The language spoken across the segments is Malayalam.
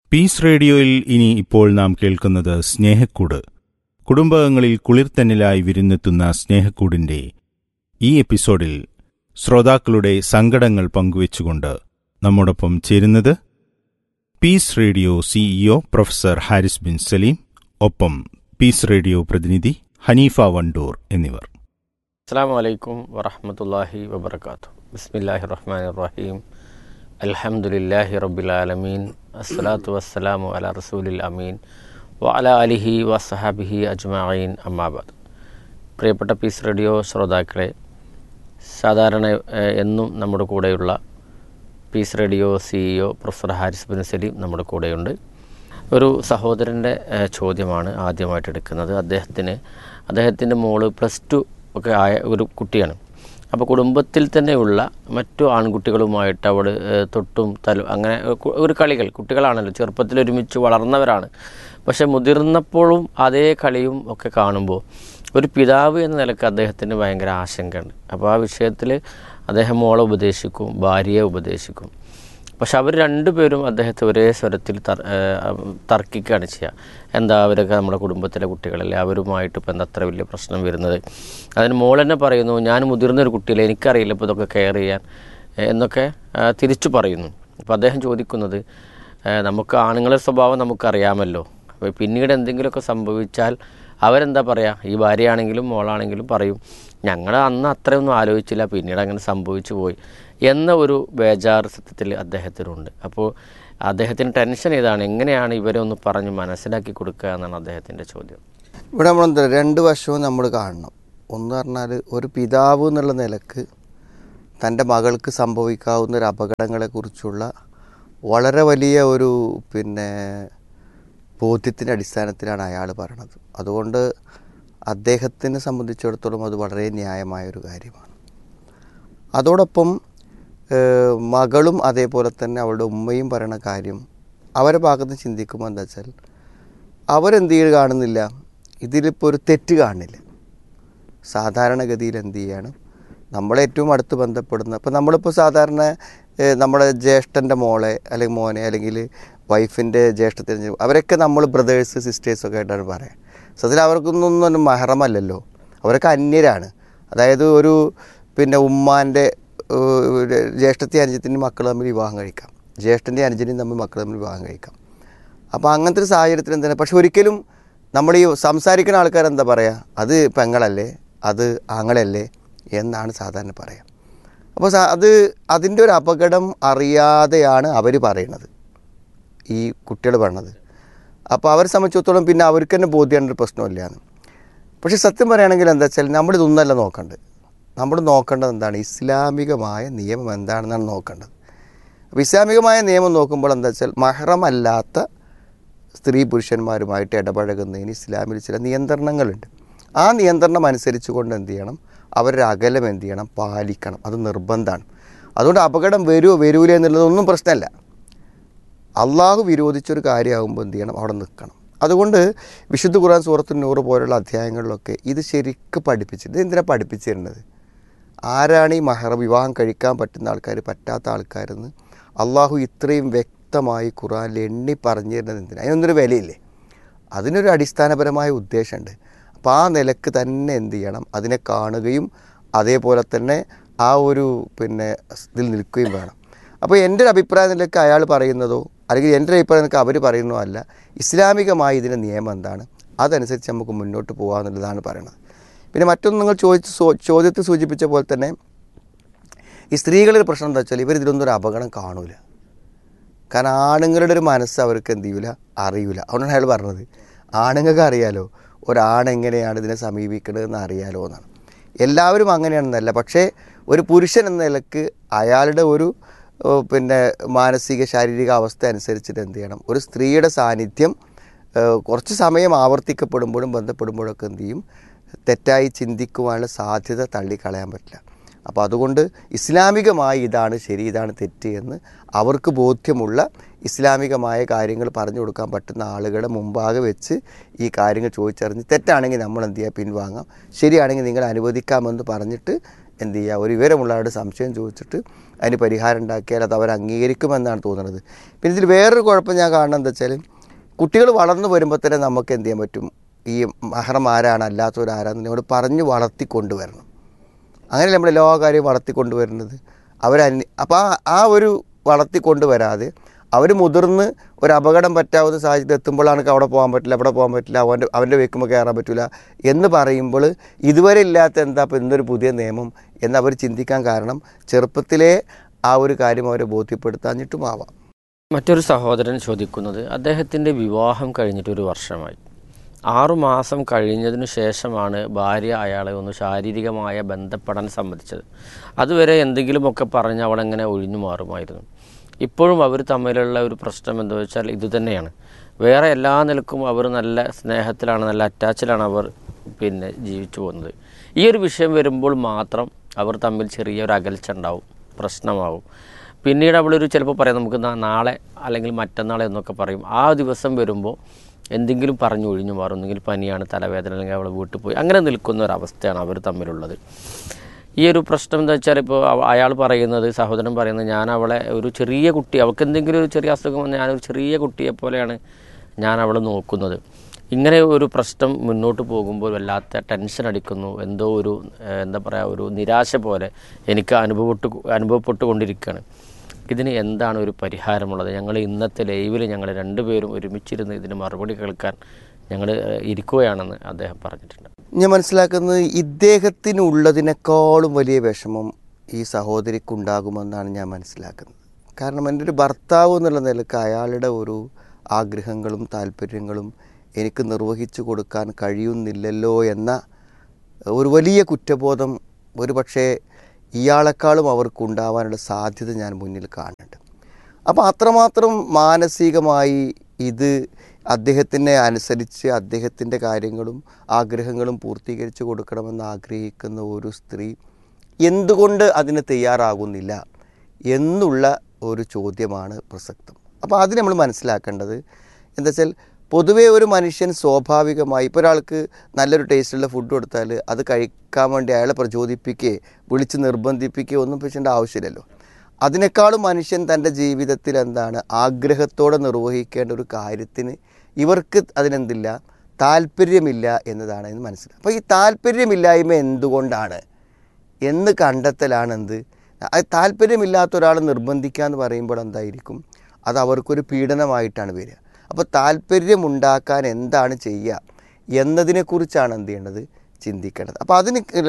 പീസ് റേഡിയോയിൽ ഇനി ഇപ്പോൾ നാം കേൾക്കുന്നത് സ്നേഹക്കൂട്. കുടുംബങ്ങളിൽ കുളിർത്തന്നിലായി വിരുന്നെത്തുന്ന സ്നേഹക്കൂടിന്റെ ഈ എപ്പിസോഡിൽ ശ്രോതാക്കളുടെ സങ്കടങ്ങൾ പങ്കുവച്ചുകൊണ്ട് നമ്മോടൊപ്പം ചേരുന്നത് piece radio CEO professor Haris bin Saleem, ഒപ്പം പീസ് റേഡിയോ പ്രതിനിധി ഹനീഫ വണ്ടൂർ എന്നിവർ. അസ്സലാമു അലൈക്കും വറഹ്മത്തുള്ളാഹി വബറകാതുഹു. ബിസ്മില്ലാഹിർ റഹ്മാനിർ റഹീം. അൽഹംദുലില്ലാഹി റബ്ബിൽ ആലമീൻ. അസ്സലാത്തു വസ്സലാമു അലാ റസൂലിൽ അമീൻ വഅലാ ആലിഹി വസ്സഹാബിഹി അജ്മഈൻ. അമ്മാ ബഅദ്. പ്രിയപ്പെട്ട പീസ് റേഡിയോ ശ്രോതാക്കളെ, സാധാരണ എന്നും നമ്മുടെ കൂടെയുള്ള piece radio CEO professor Haris bin Saleem നമ്മുടെ കൂടെയുണ്ട്. ഒരു സഹോദരൻ്റെ ചോദ്യമാണ് ആദ്യമായിട്ട് എടുക്കുന്നത്. അദ്ദേഹത്തിൻ്റെ മോള് +2 ഒക്കെ ആയ ഒരു കുട്ടിയാണ്. അപ്പോൾ കുടുംബത്തിൽ തന്നെയുള്ള മറ്റു ആൺകുട്ടികളുമായിട്ട് അവൾ തൊട്ടും അങ്ങനെ ഒരു കുട്ടികളാണല്ലോ, ചെറുപ്പത്തിൽ ഒരുമിച്ച് വളർന്നവരാണ്. പക്ഷെ മുതിർന്നപ്പോഴും അതേ കളിയും ഒക്കെ കാണുമ്പോൾ ഒരു പിതാവ് എന്ന നിലക്ക് അദ്ദേഹത്തിന് ഭയങ്കര ആശങ്കയുണ്ട്. അപ്പോൾ ആ വിഷയത്തിൽ അദ്ദേഹം മോളെ ഉപദേശിക്കും, ഭാര്യയെ ഉപദേശിക്കും. പക്ഷെ അവർ രണ്ടുപേരും അദ്ദേഹത്തെ ഒരേ സ്വരത്തിൽ തർക്കിക്കുകയാണ് ചെയ്യുക. എന്താ, അവരൊക്കെ നമ്മുടെ കുടുംബത്തിലെ കുട്ടികളല്ലേ, അവരുമായിട്ട് ഇപ്പോൾ എന്താ അത്ര വലിയ പ്രശ്നം വരുന്നത്? അതിന് മോൾ തന്നെ പറയുന്നു, ഞാൻ മുതിർന്നൊരു കുട്ടിയല്ലേ, എനിക്കറിയില്ല ഇപ്പോൾ ഇതൊക്കെ കെയർ ചെയ്യാൻ എന്നൊക്കെ തിരിച്ചു പറയുന്നു. അപ്പോൾ അദ്ദേഹം ചോദിക്കുന്നത്, നമുക്ക് ആണുങ്ങളുടെ സ്വഭാവം നമുക്കറിയാമല്ലോ, അപ്പോൾ പിന്നീട് എന്തെങ്കിലുമൊക്കെ സംഭവിച്ചാൽ അവരെന്താ പറയുക? ഈ ഭാര്യയാണെങ്കിലും മോളാണെങ്കിലും പറയും, ഞങ്ങൾ അന്ന് അത്രയൊന്നും ആലോചിച്ചില്ല, പിന്നീട് അങ്ങനെ സംഭവിച്ചു പോയി എന്ന ഒരു ബേജാറ് സത്യത്തിൽ അദ്ദേഹത്തിനുണ്ട്. അപ്പോൾ അദ്ദേഹത്തിന് ടെൻഷൻ ഇതാണ്, എങ്ങനെയാണ് ഇവരെ ഒന്ന് പറഞ്ഞ് മനസ്സിലാക്കി കൊടുക്കുക എന്നാണ് അദ്ദേഹത്തിൻ്റെ ചോദ്യം. ഇവിടെ നമ്മളെന്താ, രണ്ട് വശവും നമ്മൾ കാണണം. ഒന്ന് പറഞ്ഞാൽ, ഒരു പിതാവ് എന്നുള്ള നിലക്ക് തൻ്റെ മകൾക്ക് സംഭവിക്കാവുന്ന ഒരു അപകടങ്ങളെക്കുറിച്ചുള്ള വളരെ വലിയ ഒരു ബോധ്യത്തിൻ്റെ അടിസ്ഥാനത്തിലാണ് അയാൾ പറയണത്. അതുകൊണ്ട് അദ്ദേഹത്തിനെ സംബന്ധിച്ചിടത്തോളം അത് വളരെ ന്യായമായൊരു കാര്യമാണ്. അതോടൊപ്പം മകളും അതേപോലെ തന്നെ അവളുടെ ഉമ്മയും പറയുന്ന കാര്യം അവരുടെ ഭാഗത്ത് ചിന്തിക്കുമ്പോൾ എന്താ വെച്ചാൽ, അവരെന്ത് കാണുന്നില്ല, ഇതിലിപ്പോൾ ഒരു തെറ്റ് കാണില്ല. സാധാരണഗതിയിൽ എന്ത് ചെയ്യാണ്, നമ്മളേറ്റവും അടുത്ത് ബന്ധപ്പെടുന്ന, ഇപ്പോൾ നമ്മളിപ്പോൾ സാധാരണ നമ്മുടെ ജ്യേഷ്ഠൻ്റെ മോളെ അല്ലെങ്കിൽ മോനെ അല്ലെങ്കിൽ വൈഫിൻ്റെ ജ്യേഷ്ഠത്തിന്, അവരൊക്കെ നമ്മൾ ബ്രദേഴ്സ് സിസ്റ്റേഴ്സൊക്കെ ആയിട്ടാണ് പറയുക. സത്യത്തിൽ അവർക്കൊന്നും മഹറമല്ലല്ലോ, അവരൊക്കെ അന്യരാണ്. അതായത് ഒരു ഉമ്മാൻ്റെ ജ്യേഷ്ഠത്തെ അനുജത്തിൻ്റെ മക്കൾ തമ്മിൽ വിവാഹം കഴിക്കാം, ജ്യേഷ്ഠൻ്റെ അനുജനെയും തമ്മിൽ മക്കൾ തമ്മിൽ വിവാഹം കഴിക്കാം. അപ്പോൾ അങ്ങനത്തെ ഒരു സാഹചര്യത്തിൽ എന്താണ്, പക്ഷെ ഒരിക്കലും നമ്മൾ ഈ സംസാരിക്കുന്ന ആൾക്കാരെന്താ പറയുക, അത് പെങ്ങളല്ലേ, അത് ആങ്ങളല്ലേ എന്നാണ് സാധാരണ പറയുക. അപ്പോൾ അതിൻ്റെ ഒരു അപകടം അറിയാതെയാണ് അവർ പറയുന്നത്, ഈ കുട്ടികൾ പറയണത്. അപ്പോൾ അവരെ സംബന്ധിച്ചിടത്തോളം പിന്നെ അവർക്ക് തന്നെ ബോധ്യമാണ് ഒരു പ്രശ്നമില്ലാന്ന്. പക്ഷേ സത്യം പറയുകയാണെങ്കിൽ എന്താ വെച്ചാൽ, നമ്മളിതൊന്നല്ല നോക്കേണ്ടത്. നമ്മൾ നോക്കേണ്ടത് എന്താണ്, ഇസ്ലാമികമായ നിയമം എന്താണെന്നാണ് നോക്കേണ്ടത്. അപ്പോൾ ഇസ്ലാമികമായ നിയമം നോക്കുമ്പോൾ എന്താ വെച്ചാൽ, മഹ്റമല്ലാത്ത സ്ത്രീ പുരുഷന്മാരുമായിട്ട് ഇടപഴകുന്നതിന് ഇസ്ലാമിൽ ചില നിയന്ത്രണങ്ങളുണ്ട്. ആ നിയന്ത്രണം അനുസരിച്ച് കൊണ്ട് എന്ത് ചെയ്യണം, അവരുടെ അകലം എന്ത് ചെയ്യണം, പാലിക്കണം. അത് നിർബന്ധമാണ്. അതുകൊണ്ട് അപകടം വരൂല എന്നുള്ളതൊന്നും പ്രശ്നമല്ല. അള്ളാഹു വിരോധിച്ചൊരു കാര്യമാകുമ്പോൾ എന്ത് ചെയ്യണം, അവിടെ നിൽക്കണം. അതുകൊണ്ട് വിശുദ്ധ ഖുർആൻ സൂറത്തുൻ നൂർ പോലുള്ള അധ്യായങ്ങളിലൊക്കെ ഇത് ശരിക്കും പഠിപ്പിച്ചിട്ട്, ഇത് എന്തിനാണ് പഠിപ്പിച്ചു തരുന്നത്, ആരാണ് ഈ വിവാഹം കഴിക്കാൻ പറ്റുന്ന ആൾക്കാർ, പറ്റാത്ത ആൾക്കാരെന്ന് അള്ളാഹു ഇത്രയും വ്യക്തമായി ഖുർആനിൽ എണ്ണി പറഞ്ഞു തരുന്നത് എന്തിനാണ്? അതിനൊന്നൊരു വിലയില്ലേ? അതിനൊരു അടിസ്ഥാനപരമായ ഉദ്ദേശമുണ്ട്. അപ്പോൾ ആ നിലക്ക് തന്നെ എന്ത് ചെയ്യണം, അതിനെ കാണുകയും അതേപോലെ തന്നെ ആ ഒരു ഇതിൽ നിൽക്കുകയും വേണം. അപ്പോൾ എൻ്റെ ഒരു അഭിപ്രായം നിലക്ക് അയാൾ പറയുന്നതോ അല്ലെങ്കിൽ എൻ്റെ ഒരു അഭിപ്രായം നിലക്ക് അവർ പറയുന്നതോ അല്ല, ഇസ്ലാമികമായി ഇതിൻ്റെ നിയമം എന്താണ്, അതനുസരിച്ച് നമുക്ക് മുന്നോട്ട് പോകാമെന്നുള്ളതാണ് പറയണത്. പിന്നെ മറ്റൊന്ന്, നിങ്ങൾ ചോദ്യത്തിൽ സൂചിപ്പിച്ച പോലെ തന്നെ ഈ സ്ത്രീകളുടെ പ്രശ്നം എന്താ വെച്ചാൽ, ഇവരിതിലൊന്നും ഒരു അപകടം കാണൂല. കാരണം ആണുങ്ങളുടെ ഒരു മനസ്സ് അവർക്ക് എന്ത് ചെയ്യൂല, അറിയൂല. അതുകൊണ്ടാണ് അയാൾ പറഞ്ഞത്, ആണുങ്ങൾക്ക് അറിയാലോ ഒരാണെങ്ങനെയാണ് ഇതിനെ സമീപിക്കേണ്ടതെന്ന് അറിയാലോ എന്നാണ്. എല്ലാവരും അങ്ങനെയാണെന്നല്ല, പക്ഷേ ഒരു പുരുഷൻ എന്ന നിലക്ക് അയാളുടെ ഒരു മാനസിക ശാരീരിക അവസ്ഥ അനുസരിച്ചിട്ട് എന്ത് ചെയ്യണം, ഒരു സ്ത്രീയുടെ സാന്നിധ്യം കുറച്ച് സമയം ആവർത്തിക്കപ്പെടുമ്പോഴും ബന്ധപ്പെടുമ്പോഴൊക്കെ എന്ത് ചെയ്യും, തെറ്റായി ചിന്തിക്കുവാനുള്ള സാധ്യത തള്ളിക്കളയാൻ പറ്റില്ല. അപ്പോൾ അതുകൊണ്ട് ഇസ്ലാമികമായി ഇതാണ് ശരി, ഇതാണ് തെറ്റ് എന്ന് അവർക്ക് ബോധ്യമുള്ള ഇസ്ലാമികമായ കാര്യങ്ങൾ പറഞ്ഞു കൊടുക്കാൻ പറ്റുന്ന ആളുകളെ മുമ്പാകെ വെച്ച് ഈ കാര്യങ്ങൾ ചോദിച്ചറിഞ്ഞ്, തെറ്റാണെങ്കിൽ നമ്മൾ എന്ത് ചെയ്യുക, പിൻവാങ്ങാം, ശരിയാണെങ്കിൽ നിങ്ങൾ അനുവദിക്കാമെന്ന് പറഞ്ഞിട്ട് എന്ത് ചെയ്യുക, ഒരു വിവരമുള്ള ആളുടെ സംശയം ചോദിച്ചിട്ട് അതിന് പരിഹാരം ഉണ്ടാക്കിയാൽ അത് അവർ അംഗീകരിക്കുമെന്നാണ് തോന്നുന്നത്. പിന്നെ ഇതിൽ വേറൊരു കുഴപ്പം ഞാൻ കാണുന്നത് എന്താ വെച്ചാൽ, കുട്ടികൾ വളർന്നു വരുമ്പോൾ തന്നെ നമുക്ക് എന്ത് ചെയ്യാൻ പറ്റും, ഈ മഹറം ആരാണ് അല്ലാത്തവരാരാന്ന് നമ്മൾ പറഞ്ഞ് വളർത്തിക്കൊണ്ടുവരണം. അങ്ങനെ നമ്മൾ എല്ലാ കാര്യവും വളർത്തിക്കൊണ്ടുവരുന്നത് അപ്പോൾ ആ ഒരു വളർത്തിക്കൊണ്ടുവരാതെ അവർ മുതിർന്ന് ഒരു അപകടം പറ്റാവുന്ന സാഹചര്യം എത്തുമ്പോഴാണ് അവിടെ പോകാൻ പറ്റില്ല, അവിടെ പോകാൻ പറ്റില്ല, അവൻ്റെ വെക്കുമ്പോൾ കയറാൻ പറ്റില്ല എന്ന് പറയുമ്പോൾ ഇതുവരെ ഇല്ലാത്ത എന്താ ഇപ്പോൾ ഇന്നൊരു പുതിയ നിയമം എന്നവർ ചിന്തിക്കാൻ കാരണം ചെറുപ്പത്തിലേ ആ ഒരു കാര്യം അവരെ ബോധ്യപ്പെടുത്താഞ്ഞിട്ടുമാവാം. മറ്റൊരു സഹോദരൻ ചോദിക്കുന്നത്, അദ്ദേഹത്തിൻ്റെ വിവാഹം കഴിഞ്ഞിട്ട് 1 വർഷമായി. 6 മാസം കഴിഞ്ഞതിന് ശേഷമാണ് ഭാര്യ അയാളെ ഒന്ന് ശാരീരികമായ ബന്ധപ്പെടാൻ സമ്മതിച്ചത്. അതുവരെ എന്തെങ്കിലുമൊക്കെ പറഞ്ഞ് അവളെങ്ങനെ ഒഴിഞ്ഞു മാറുമായിരുന്നു. ഇപ്പോഴും അവർ തമ്മിലുള്ള ഒരു പ്രശ്നം എന്താ വെച്ചാൽ ഇതുതന്നെയാണ്. വേറെ എല്ലാ നിലക്കും അവർ നല്ല സ്നേഹത്തിലാണ്, നല്ല അറ്റാച്ചിലാണ് അവർ ജീവിച്ചു പോകുന്നത്. ഈ ഒരു വിഷയം വരുമ്പോൾ മാത്രം അവർ തമ്മിൽ ചെറിയൊരു അകൽച്ച ഉണ്ടാവും, പ്രശ്നമാവും. പിന്നീട് അവളൊരു ചിലപ്പോൾ പറയാം നമുക്ക് നാളെ അല്ലെങ്കിൽ മറ്റന്നാളെ എന്നൊക്കെ പറയും. ആ ദിവസം വരുമ്പോൾ എന്തെങ്കിലും പറഞ്ഞു ഒഴിഞ്ഞു മാറും. ഒന്നെങ്കിൽ പനിയാണ്, തലവേദന, അല്ലെങ്കിൽ അവൾ വീട്ടിൽ പോയി, അങ്ങനെ നിൽക്കുന്ന ഒരവസ്ഥയാണ് അവർ തമ്മിലുള്ളത്. ഈ ഒരു പ്രശ്നം എന്താ വെച്ചാൽ, ഇപ്പോൾ അയാൾ പറയുന്നത്, സഹോദരൻ പറയുന്നത്, ഞാൻ അവളെ ഒരു ചെറിയ കുട്ടി, അവൾക്ക് എന്തെങ്കിലും ഒരു ചെറിയ അസുഖം വന്നാൽ ഞാനൊരു ചെറിയ കുട്ടിയെ പോലെയാണ് ഞാൻ അവളെ നോക്കുന്നത്. ഇങ്ങനെ ഒരു പ്രശ്നം മുന്നോട്ട് പോകുമ്പോൾ വല്ലാത്ത ടെൻഷൻ അടിക്കുന്നു. എന്തോ ഒരു എന്താ പറയുക, ഒരു നിരാശ പോലെ എനിക്ക് അനുഭവപ്പെട്ടുകൊണ്ടിരിക്കുകയാണ്. ഇതിന് എന്താണ് ഒരു പരിഹാരമുള്ളത്? ഞങ്ങൾ ഇന്നത്തെ ലൈവിൽ ഞങ്ങൾ 2 പേരും ഒരുമിച്ചിരുന്ന് ഇതിന് മറുപടി കേൾക്കാൻ ഞങ്ങൾ ഇരിക്കുകയാണെന്ന് അദ്ദേഹം പറഞ്ഞിട്ടുണ്ട്. ഞാൻ മനസ്സിലാക്കുന്നത് ഇദ്ദേഹത്തിനുള്ളതിനേക്കാളും വലിയ വിഷമം ഈ സഹോദരിക്കുണ്ടാകുമെന്നാണ് ഞാൻ മനസ്സിലാക്കുന്നത്. കാരണം എൻ്റെ ഒരു ഭർത്താവ് എന്നുള്ള നിലക്ക് അയാളുടെ ഒരു ആഗ്രഹങ്ങളും താല്പര്യങ്ങളും എനിക്ക് നിർവഹിച്ചു കൊടുക്കാൻ കഴിയുന്നില്ലല്ലോ എന്ന ഒരു വലിയ കുറ്റബോധം ഒരു പക്ഷേ ഇയാളെക്കാളും അവർക്കുണ്ടാവാനുള്ള സാധ്യത ഞാൻ മുന്നിൽ കാണുന്നുണ്ട്. അപ്പോൾ അത്രമാത്രം മാനസികമായി ഇത് അദ്ദേഹത്തിനെ അനുസരിച്ച് അദ്ദേഹത്തിൻ്റെ കാര്യങ്ങളും ആഗ്രഹങ്ങളും പൂർത്തീകരിച്ച് കൊടുക്കണമെന്ന് ആഗ്രഹിക്കുന്ന ഒരു സ്ത്രീ എന്തുകൊണ്ട് അതിന് തയ്യാറാകുന്നില്ല എന്നുള്ള ഒരു ചോദ്യമാണ് പ്രസക്തം. അപ്പോൾ അത് നമ്മൾ മനസ്സിലാക്കേണ്ടത് എന്താ വെച്ചാൽ, പൊതുവേ ഒരു മനുഷ്യൻ സ്വാഭാവികമായി ഇപ്പോൾ ഒരാൾക്ക് നല്ലൊരു ടേസ്റ്റുള്ള ഫുഡ് കൊടുത്താൽ അത് കഴിക്കാൻ വേണ്ടി അയാളെ പ്രചോദിപ്പിക്കുകയോ വിളിച്ച് നിർബന്ധിപ്പിക്കുകയോ ഒന്നും ചെയ്യേണ്ട ആവശ്യമില്ലല്ലോ. അതിനേക്കാളും മനുഷ്യൻ തൻ്റെ ജീവിതത്തിൽ എന്താണ് ആഗ്രഹത്തോടെ നിർവഹിക്കേണ്ട ഒരു കാര്യത്തിന് ഇവർക്ക് അതിനെന്തില്ല, താല്പര്യമില്ല എന്നതാണ് എന്ന് മനസ്സിലാക്കുക. അപ്പോൾ ഈ താല്പര്യമില്ലായ്മ എന്തുകൊണ്ടാണ് എന്ന് കണ്ടെത്തലാണ് എന്ത്. താല്പര്യമില്ലാത്ത ഒരാൾ നിർബന്ധിക്കുക എന്ന് പറയുമ്പോൾ എന്തായിരിക്കും, അത് അവർക്കൊരു പീഡനമായിട്ടാണ് വരിക. അപ്പോൾ താല്പര്യമുണ്ടാക്കാൻ എന്താണ് ചെയ്യുക എന്നതിനെക്കുറിച്ചാണ് എന്ത് ചെയ്യേണ്ടത്, ചിന്തിക്കേണ്ടത്. അപ്പോൾ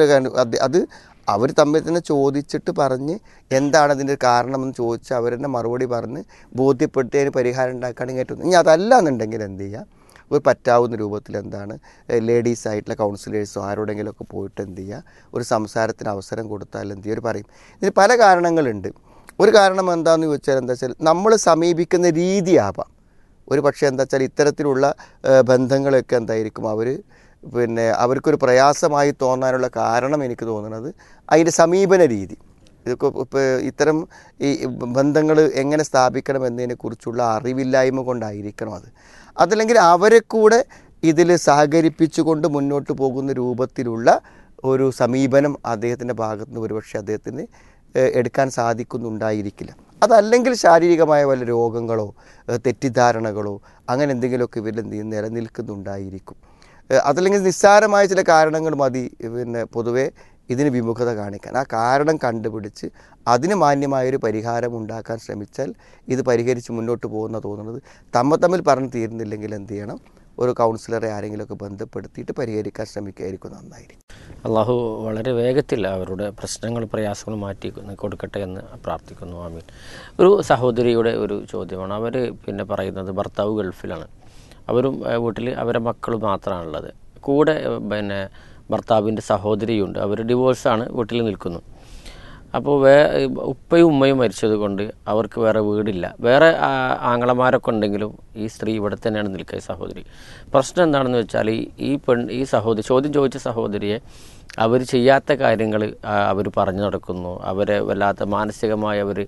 അത് അവർ തമ്മിൽ തന്നെ ചോദിച്ചിട്ട് പറഞ്ഞ് എന്താണ് അതിൻ്റെ കാരണമെന്ന് ചോദിച്ച് അവർ തന്നെ മറുപടി പറഞ്ഞ് ബോധ്യപ്പെടുത്തി അതിന് പരിഹാരം ഉണ്ടാക്കുകയാണെങ്കിൽ ഏറ്റവും. ഇനി അതല്ല എന്നുണ്ടെങ്കിൽ എന്ത് ചെയ്യുക, ഒരു പറ്റാവുന്ന രൂപത്തിൽ എന്താണ് ലേഡീസായിട്ടുള്ള കൗൺസിലേഴ്സോ ആരോടെങ്കിലുമൊക്കെ പോയിട്ട് എന്ത് ചെയ്യുക, ഒരു സംസാരത്തിന് അവസരം കൊടുത്താൽ എന്ത് ചെയ്യുക, പറയും. ഇതിന് പല കാരണങ്ങളുണ്ട്. ഒരു കാരണം എന്താണെന്ന് ചോദിച്ചാൽ എന്താ വെച്ചാൽ, നമ്മൾ സമീപിക്കുന്ന രീതിയാവാം. ഒരു പക്ഷേ എന്താ വെച്ചാൽ ഇത്തരത്തിലുള്ള ബന്ധങ്ങളൊക്കെ എന്തായിരിക്കും അവർക്കൊരു പ്രയാസമായി തോന്നാനുള്ള കാരണം എനിക്ക് തോന്നുന്നത് അതിൻ്റെ സമീപന രീതി. ഇതൊക്കെ ഇപ്പോൾ ഇത്തരം ഈ ബന്ധങ്ങൾ എങ്ങനെ സ്ഥാപിക്കണം എന്നതിനെക്കുറിച്ചുള്ള അറിവില്ലായ്മ കൊണ്ടായിരിക്കണം അതല്ലെങ്കിൽ അവരെ കൂടെ ഇതിൽ സഹകരിപ്പിച്ചുകൊണ്ട് മുന്നോട്ട് പോകുന്ന രൂപത്തിലുള്ള ഒരു സമീപനം അദ്ദേഹത്തിൻ്റെ ഭാഗത്തുനിന്ന് ഒരുപക്ഷെ അദ്ദേഹത്തിന് എടുക്കാൻ സാധിക്കുന്നുണ്ടായിരിക്കില്ല. അതല്ലെങ്കിൽ ശാരീരികമായ വല്ല രോഗങ്ങളോ തെറ്റിദ്ധാരണകളോ അങ്ങനെ എന്തെങ്കിലുമൊക്കെ ഇവരിൽ നിലനിൽക്കുന്നുണ്ടായിരിക്കും. അതല്ലെങ്കിൽ നിസ്സാരമായ ചില കാരണങ്ങൾ മതി പൊതുവെ ഇതിന് വിമുഖത കാണിക്കാൻ. ആ കാരണം കണ്ടുപിടിച്ച് അതിന് മാന്യമായൊരു പരിഹാരം ഉണ്ടാക്കാൻ ശ്രമിച്ചാൽ ഇത് പരിഹരിച്ച് മുന്നോട്ട് പോകുന്ന തോന്നുന്നത്. തമ്മിൽ പറഞ്ഞു തീരുന്നില്ലെങ്കിൽ എന്ത് ചെയ്യണം, ഒരു കൗൺസിലറെ ആരെങ്കിലുമൊക്കെ ബന്ധപ്പെടുത്തിയിട്ട് പരിഹരിക്കാൻ ശ്രമിക്കുകയായിരിക്കും നന്നായിരിക്കും. അള്ളാഹു വളരെ വേഗത്തിൽ അവരുടെ പ്രശ്നങ്ങൾ പ്രയാസങ്ങൾ മാറ്റി കൊടുക്കട്ടെ എന്ന് പ്രാർത്ഥിക്കുന്നു. ആമീൻ. ഒരു സഹോദരിയുടെ ഒരു ചോദ്യമാണ്. അവർ പറയുന്നത് ഭർത്താവ് ഗൾഫിലാണ്, അവരും വീട്ടിൽ അവരെ മക്കൾ മാത്രമാണുള്ളത്. കൂടെ ഭർത്താവിൻ്റെ സഹോദരിയുണ്ട്. അവർ ഡിവോഴ്സാണ്, വീട്ടിൽ നിൽക്കുന്നു. അപ്പോൾ ഉപ്പയും ഉമ്മയും മരിച്ചത് കൊണ്ട് അവർക്ക് വേറെ വീടില്ല. വേറെ ആങ്ങളമാരൊക്കെ ഉണ്ടെങ്കിലും ഈ സ്ത്രീ ഇവിടെ തന്നെയാണ് നിൽക്കുക, ഈ സഹോദരി. പ്രശ്നം എന്താണെന്ന് വെച്ചാൽ ഈ സഹോദരി ചോദ്യം ചോദിച്ച സഹോദരിയെ അവർ ചെയ്യാത്ത കാര്യങ്ങൾ അവർ പറഞ്ഞു നടക്കുന്നു, അവരെ വല്ലാത്ത മാനസികമായി അവർ